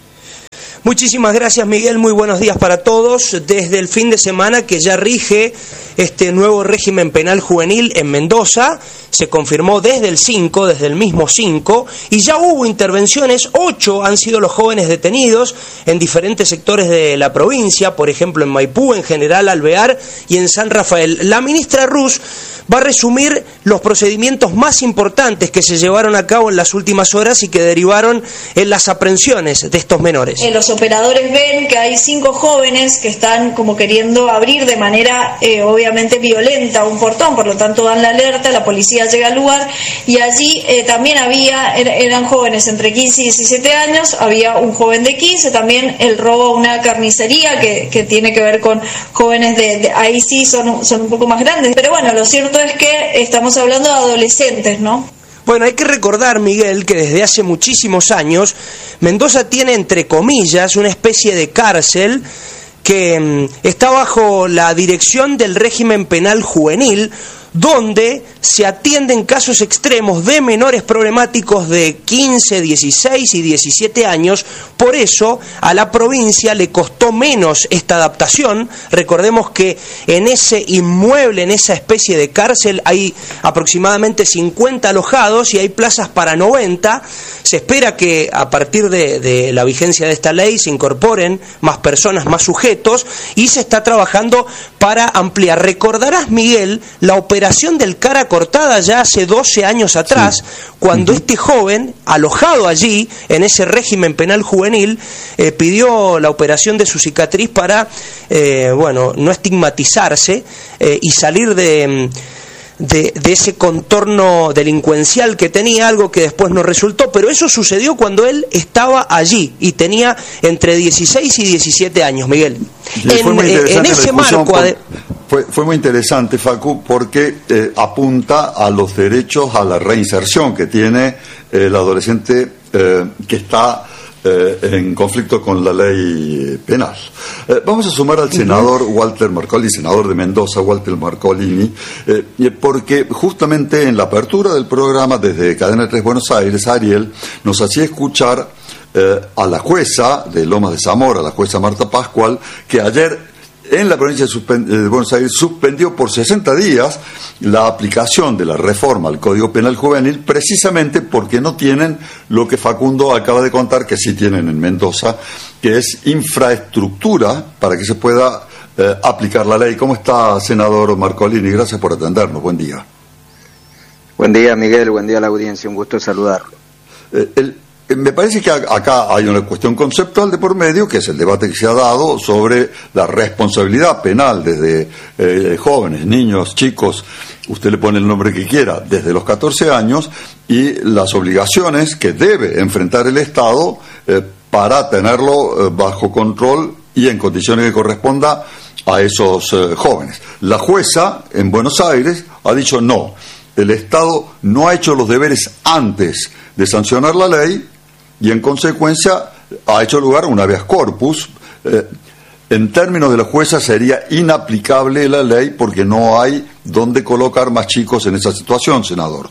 Muchísimas gracias, Miguel. Muy buenos días para todos. Desde el fin de semana que ya rige este nuevo régimen penal juvenil en Mendoza, se confirmó desde el cinco, desde el mismo cinco, y ya hubo intervenciones. Ocho han sido los jóvenes detenidos en diferentes sectores de la provincia, por ejemplo en Maipú, en General Alvear y en San Rafael. La ministra Rus va a resumir los procedimientos más importantes que se llevaron a cabo en las últimas horas y que derivaron en las aprehensiones de estos menores. Eh, los operadores ven que hay cinco jóvenes que están como queriendo abrir de manera eh, obviamente violenta un portón, por lo tanto dan la alerta, la policía llega al lugar y allí eh, también había, er, eran jóvenes entre quince y diecisiete años, había un joven de quince, también el robo a una carnicería que, que tiene que ver con jóvenes de, de ahí sí son, son un poco más grandes, pero bueno, lo cierto es que estamos hablando de adolescentes, ¿no? Bueno, hay que recordar, Miguel, que desde hace muchísimos años Mendoza tiene, entre comillas, una especie de cárcel que mmm, está bajo la dirección del régimen penal juvenil, donde se atienden casos extremos de menores problemáticos de quince, dieciséis y diecisiete años. Por eso a la provincia le costó menos esta adaptación. Recordemos que en ese inmueble, en esa especie de cárcel, hay aproximadamente cincuenta alojados y hay plazas para noventa. Se espera que a partir de, de la vigencia de esta ley se incorporen más personas, más sujetos, y se está trabajando para ampliar. Recordarás, Miguel, la operación del cara cortada ya hace doce años atrás, sí, cuando uh-huh. este joven, alojado allí, en ese régimen penal juvenil, eh, pidió la operación de su cicatriz para, eh, bueno, no estigmatizarse eh, y salir de... De, de ese contorno delincuencial que tenía, algo que después no resultó, pero eso sucedió cuando él estaba allí y tenía entre dieciséis y diecisiete años, Miguel. En, en ese marco... Por, fue, fue muy interesante, Facu, porque eh, apunta a los derechos, a la reinserción que tiene eh, el adolescente eh, que está Eh, en conflicto con la ley penal. Eh, vamos a sumar al senador Walter Marcolini, senador de Mendoza, Walter Marcolini, eh, porque justamente en la apertura del programa desde Cadena tres Buenos Aires, Ariel nos hacía escuchar eh, a la jueza de Lomas de Zamora, la jueza Marta Pascual, que ayer en la provincia de Buenos Aires suspendió por sesenta días la aplicación de la reforma al Código Penal Juvenil, precisamente porque no tienen lo que Facundo acaba de contar, que sí tienen en Mendoza, que es infraestructura para que se pueda eh, aplicar la ley. ¿Cómo está, senador Marcolini? Gracias por atendernos. Buen día. Buen día, Miguel. Buen día a la audiencia. Un gusto saludarlo. Eh, el Me parece que acá hay una cuestión conceptual de por medio, que es el debate que se ha dado sobre la responsabilidad penal desde eh, jóvenes, niños, chicos, usted le pone el nombre que quiera, desde los catorce años, y las obligaciones que debe enfrentar el Estado eh, para tenerlo eh, bajo control y en condiciones que corresponda a esos eh, jóvenes. La jueza en Buenos Aires ha dicho no, el Estado no ha hecho los deberes antes de sancionar la ley, y en consecuencia ha hecho lugar a un habeas corpus. Eh, en términos de la jueza sería inaplicable la ley porque no hay dónde colocar más chicos en esa situación, senador.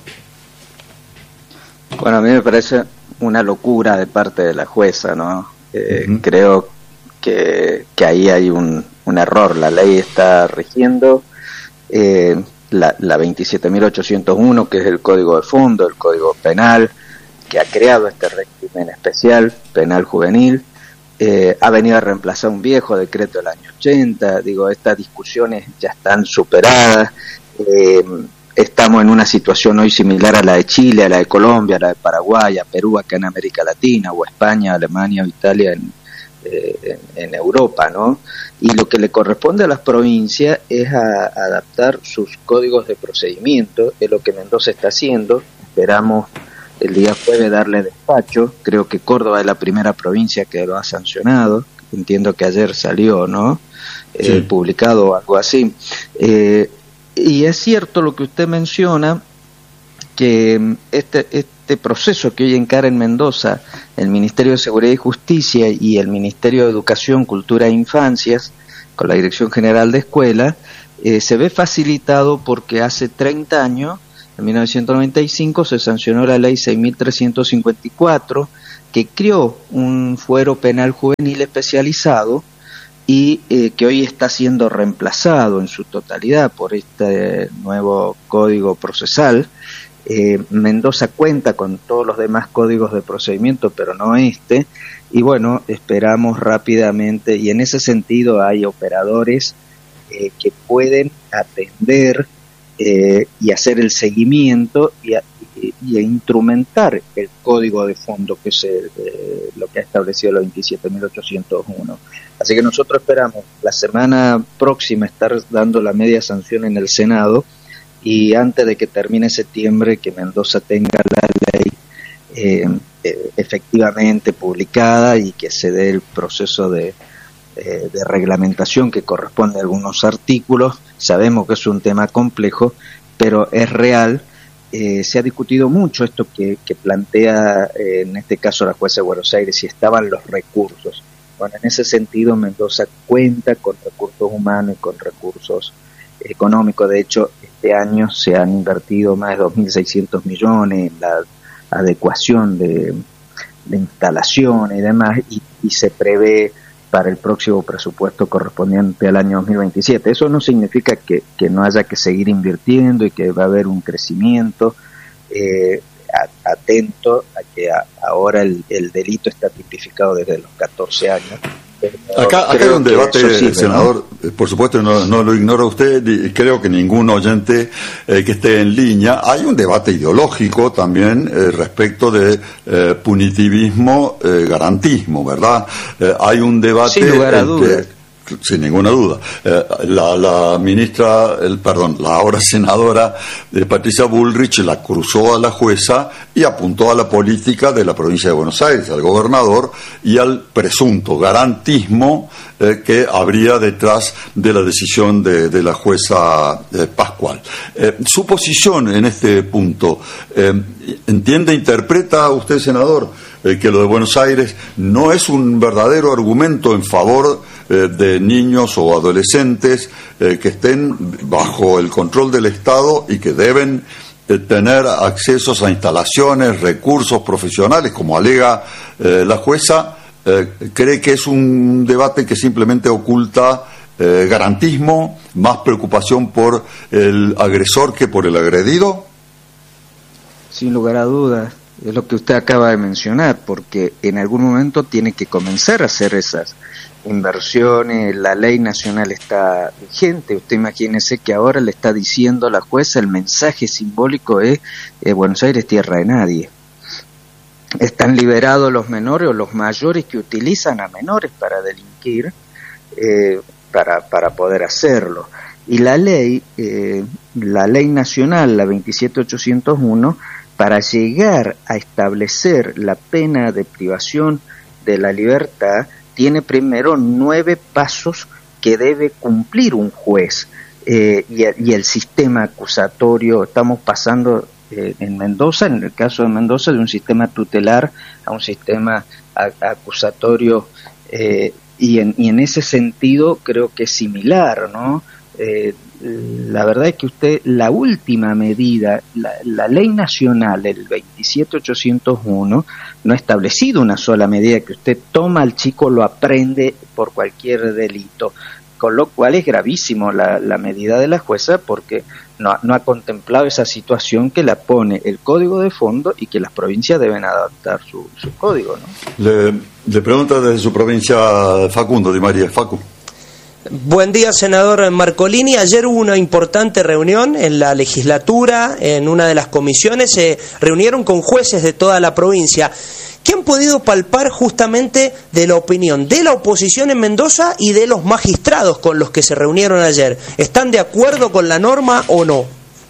Bueno, a mí me parece una locura de parte de la jueza, ¿no? Eh, uh-huh. Creo que, que ahí hay un, un error. La ley está rigiendo eh, la, la veintisiete mil ochocientos uno, que es el código de fondo, el código penal, que ha creado este régimen especial, penal juvenil, eh, ha venido a reemplazar un viejo decreto del año ochenta. Digo, estas discusiones ya están superadas. Eh, estamos en una situación hoy similar a la de Chile, a la de Colombia, a la de Paraguay, a Perú acá en América Latina, o a España, Alemania o Italia en, eh, en, en Europa, ¿no? Y lo que le corresponde a las provincias es a, a adaptar sus códigos de procedimiento, es lo que Mendoza está haciendo. Esperamos el día jueves darle despacho. Creo que Córdoba es la primera provincia que lo ha sancionado. Entiendo que ayer salió, ¿no? Sí. Eh, publicado o algo así. Eh, y es cierto lo que usted menciona, que este, este proceso que hoy encara en Mendoza el Ministerio de Seguridad y Justicia y el Ministerio de Educación, Cultura e Infancias, con la Dirección General de Escuela, eh, se ve facilitado porque hace treinta años, en mil novecientos noventa y cinco, se sancionó la ley seis mil trescientos cincuenta y cuatro, que creó un fuero penal juvenil especializado y eh, que hoy está siendo reemplazado en su totalidad por este nuevo código procesal. Eh, Mendoza cuenta con todos los demás códigos de procedimiento, pero no este, y bueno, esperamos rápidamente, y en ese sentido hay operadores eh, que pueden atender eh, y hacer el seguimiento y, a, y, y instrumentar el código de fondo, que es el, eh, lo que ha establecido la veintisiete mil ochocientos uno. Así que nosotros esperamos la semana próxima estar dando la media sanción en el Senado, y antes de que termine septiembre que Mendoza tenga la ley eh, eh, efectivamente publicada y que se dé el proceso de, eh, de reglamentación que corresponde a algunos artículos. Sabemos que es un tema complejo, pero es real. Eh, se ha discutido mucho esto que, que plantea eh, en este caso la jueza de Buenos Aires, si estaban los recursos. Bueno, en ese sentido Mendoza cuenta con recursos humanos y con recursos económico. De hecho, este año se han invertido más de dos mil seiscientos millones en la adecuación de, de instalaciones y demás, y, y se prevé para el próximo presupuesto correspondiente al año dos mil veintisiete. Eso no significa que, que no haya que seguir invirtiendo y que va a haber un crecimiento. Eh, atento a que a, ahora el, el delito está tipificado desde los catorce años. Acá, acá hay un debate, sirve, senador, ¿no? Por supuesto no, no lo ignora usted, y creo que ningún oyente eh, que esté en línea. Hay un debate ideológico también eh, respecto de eh, punitivismo, eh, garantismo, ¿verdad? Eh, hay un debate sin lugar a entre, dudas. Sin ninguna duda. Eh, la, la ministra, el, perdón, la ahora senadora de Patricia Bullrich la cruzó a la jueza y apuntó a la política de la provincia de Buenos Aires, al gobernador y al presunto garantismo eh, que habría detrás de la decisión de, de la jueza eh, Pascual. Eh, su posición en este punto, eh, ¿entiende, interpreta usted, senador, eh, que lo de Buenos Aires no es un verdadero argumento en favor eh, de niños o adolescentes eh, que estén bajo el control del Estado y que deben eh, tener accesos a instalaciones, recursos profesionales, como alega eh, la jueza? Eh, ¿Cree que es un debate que simplemente oculta eh, garantismo, más preocupación por el agresor que por el agredido? Sin lugar a dudas, es lo que usted acaba de mencionar, porque en algún momento tiene que comenzar a hacer esas inversiones. La ley nacional está vigente. Usted imagínese que ahora le está diciendo la jueza, el mensaje simbólico es eh, Buenos Aires tierra de nadie. Están liberados los menores o los mayores que utilizan a menores para delinquir, eh, para, para poder hacerlo. Y la ley, eh, la ley nacional, la veintisiete mil ochocientos uno, para llegar a establecer la pena de privación de la libertad, tiene primero nueve pasos que debe cumplir un juez. Eh, y, y el sistema acusatorio, estamos pasando eh, en Mendoza, en el caso de Mendoza, de un sistema tutelar a un sistema a, acusatorio, eh, y, en, y en ese sentido creo que es similar, ¿no? Eh, la verdad es que usted, la última medida, la, la ley nacional, el veintisiete mil ochocientos uno, no ha establecido una sola medida que usted toma al chico, lo aprende por cualquier delito, con lo cual es gravísimo la, la medida de la jueza, porque no, no ha contemplado esa situación que la pone el código de fondo y que las provincias deben adaptar su, su código, ¿no? Le, le pregunta desde su provincia Facundo Di María. Facu. Buen día, senador Marcolini. Ayer hubo una importante reunión en la legislatura, en una de las comisiones, se reunieron con jueces de toda la provincia. ¿Qué han podido palpar justamente de la opinión de la oposición en Mendoza y de los magistrados con los que se reunieron ayer? ¿Están de acuerdo con la norma o no?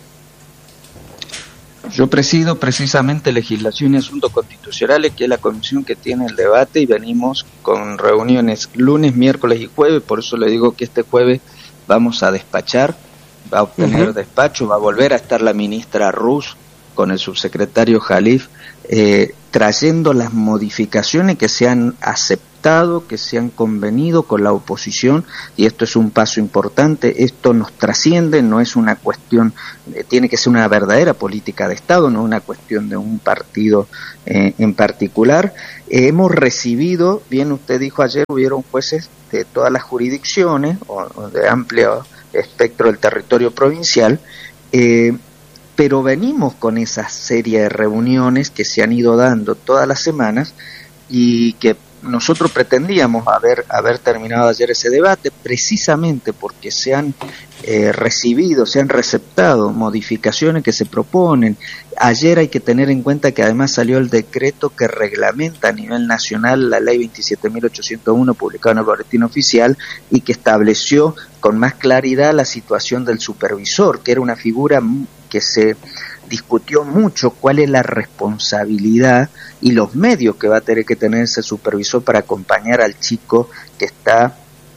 Yo presido precisamente Legislación y Asuntos Constitucionales, que es la comisión que tiene el debate, y venimos con reuniones lunes, miércoles y jueves. Por eso le digo que este jueves vamos a despachar, va a obtener uh-huh. despacho, va a volver a estar la ministra Rus con el subsecretario Jalif, eh, trayendo las modificaciones que se han aceptado, que se han convenido con la oposición, y esto es un paso importante. Esto nos trasciende, no es una cuestión, eh, tiene que ser una verdadera política de Estado, no una cuestión de un partido eh, en particular. Eh, hemos recibido, bien usted dijo ayer, hubieron jueces de todas las jurisdicciones, o, o de amplio espectro del territorio provincial, eh, pero venimos con esa serie de reuniones que se han ido dando todas las semanas y que nosotros pretendíamos haber, haber terminado ayer ese debate, precisamente porque se han eh, recibido, se han receptado modificaciones que se proponen. Ayer hay que tener en cuenta que además salió el decreto que reglamenta a nivel nacional la ley veintisiete mil ochocientos uno, publicada en el Boletín Oficial, y que estableció con más claridad la situación del supervisor, que era una figura que se discutió mucho, cuál es la responsabilidad y los medios que va a tener que tener ese supervisor para acompañar al chico que está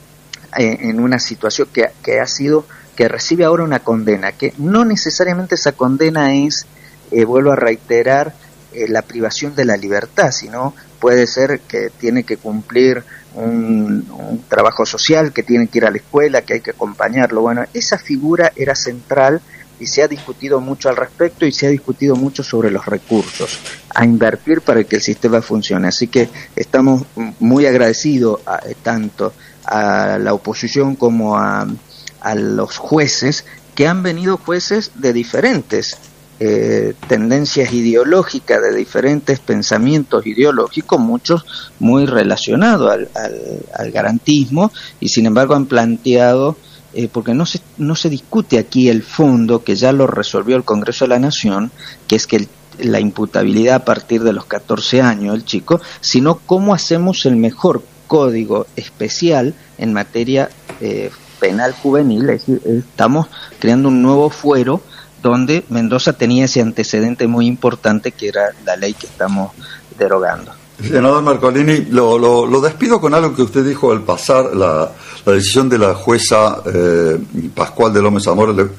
eh, en una situación que, que ha sido, que recibe ahora una condena, que no necesariamente esa condena es, eh, vuelvo a reiterar, eh, la privación de la libertad, sino puede ser que tiene que cumplir un, un trabajo social, que tiene que ir a la escuela, que hay que acompañarlo. Bueno, esa figura era central y se ha discutido mucho al respecto, y se ha discutido mucho sobre los recursos a invertir para que el sistema funcione. Así que estamos muy agradecidos a, tanto a la oposición como a, a los jueces, que han venido jueces de diferentes eh, tendencias ideológicas, de diferentes pensamientos ideológicos, muchos muy relacionados al, al, al garantismo, y sin embargo han planteado, Eh, porque no se, no se discute aquí el fondo, que ya lo resolvió el Congreso de la Nación, que es que el, la imputabilidad a partir de los catorce años el chico, sino cómo hacemos el mejor código especial en materia eh, penal juvenil. Es decir, estamos creando un nuevo fuero donde Mendoza tenía ese antecedente muy importante, que era la ley que estamos derogando. Senador Marcolini, lo, lo, lo despido con algo que usted dijo al pasar la, la decisión de la jueza eh, Pascual de López Zamora. Le,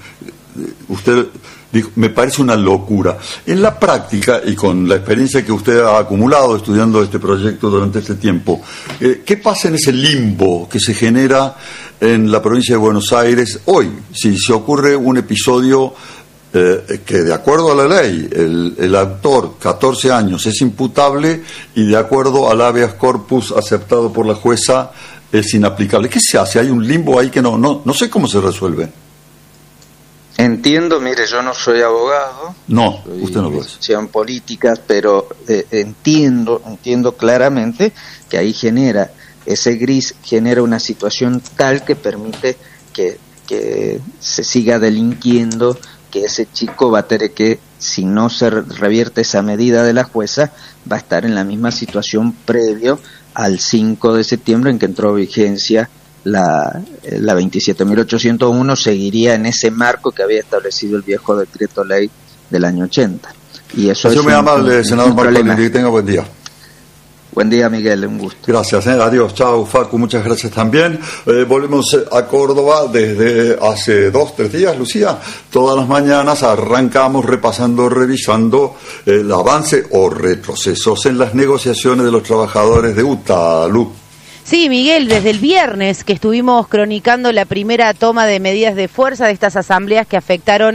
usted dijo, me parece una locura. En la práctica, y con la experiencia que usted ha acumulado estudiando este proyecto durante este tiempo, eh, ¿qué pasa en ese limbo que se genera en la provincia de Buenos Aires hoy? Si se ocurre un episodio Eh, que de acuerdo a la ley el, el actor, catorce años, es imputable, y de acuerdo al habeas corpus aceptado por la jueza es inaplicable. ¿Qué se hace? Hay un limbo ahí que no no no sé cómo se resuelve. Entiendo, mire, yo no soy abogado. No, usted no lo es. Sean políticas, pero eh, entiendo, entiendo claramente que ahí genera, ese gris genera una situación tal que permite que, que se siga delinquiendo, que ese chico va a tener que, si no se revierte esa medida de la jueza, va a estar en la misma situación previo al cinco de septiembre en que entró vigencia la, la veintisiete mil ochocientos uno, seguiría en ese marco que había establecido el viejo decreto ley del año ochenta. Y eso es muy un, amable, un, senador un problema. Marcolini, que tenga buen día. Buen día, Miguel, un gusto. Gracias, ¿eh? Adiós, chao, Facu, muchas gracias también. Eh, volvemos a Córdoba desde hace dos, tres días, Lucía. Todas las mañanas arrancamos repasando, revisando eh, el avance o retrocesos en las negociaciones de los trabajadores de U T A, Lu. Sí, Miguel, desde el viernes que estuvimos cronicando la primera toma de medidas de fuerza de estas asambleas que afectaron a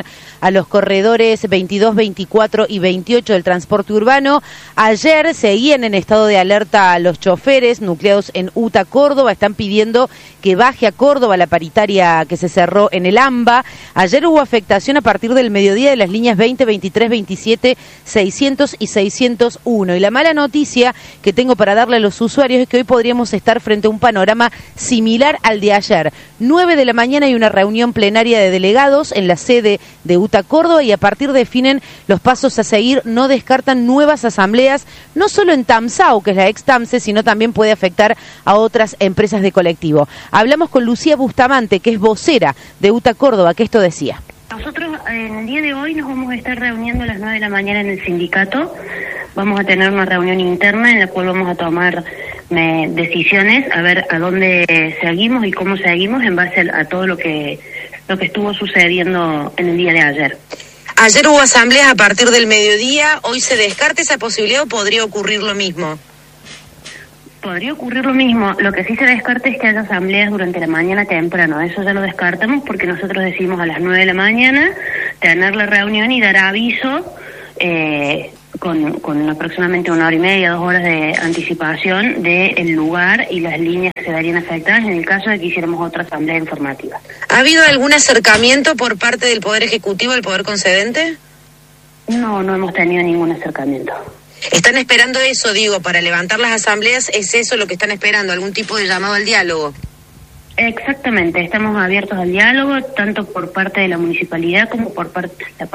a los corredores veintidós, veinticuatro y veintiocho del transporte urbano. Ayer seguían en estado de alerta a los choferes nucleados en UTA Córdoba, están pidiendo que baje a Córdoba la paritaria que se cerró en el AMBA. Ayer hubo afectación a partir del mediodía de las líneas veinte, veintitrés, veintisiete, seiscientos y seiscientos uno. Y la mala noticia que tengo para darle a los usuarios es que hoy podríamos estar frente a un panorama similar al de ayer. nueve de la mañana hay una reunión plenaria de delegados en la sede de UTA Córdoba y a partir definen los pasos a seguir. No descartan nuevas asambleas, no solo en TAMSAU, que es la ex TAMSE, sino también puede afectar a otras empresas de colectivo. Hablamos con Lucía Bustamante, que es vocera de UTA Córdoba, que esto decía. Nosotros en el día de hoy nos vamos a estar reuniendo a las nueve de la mañana en el sindicato. Vamos a tener una reunión interna en la cual vamos a tomar me, decisiones, a ver a dónde seguimos y cómo seguimos en base a, a todo lo que lo que estuvo sucediendo en el día de ayer. Ayer hubo asambleas a partir del mediodía, hoy se descarta esa posibilidad o podría ocurrir lo mismo. Podría ocurrir lo mismo, lo que sí se descarta es que haya asambleas durante la mañana temprano, eso ya lo descartamos porque nosotros decimos a las nueve de la mañana tener la reunión y dar aviso eh, con, con aproximadamente una hora y media, dos horas de anticipación del lugar y las líneas que se darían afectadas en el caso de que hiciéramos otra asamblea informativa. ¿Ha habido algún acercamiento por parte del Poder Ejecutivo al Poder Concedente? No, no hemos tenido ningún acercamiento. ¿Están esperando eso, digo, para levantar las asambleas? ¿Es eso lo que están esperando, algún tipo de llamado al diálogo? Exactamente, estamos abiertos al diálogo, tanto por parte de la municipalidad como por parte, la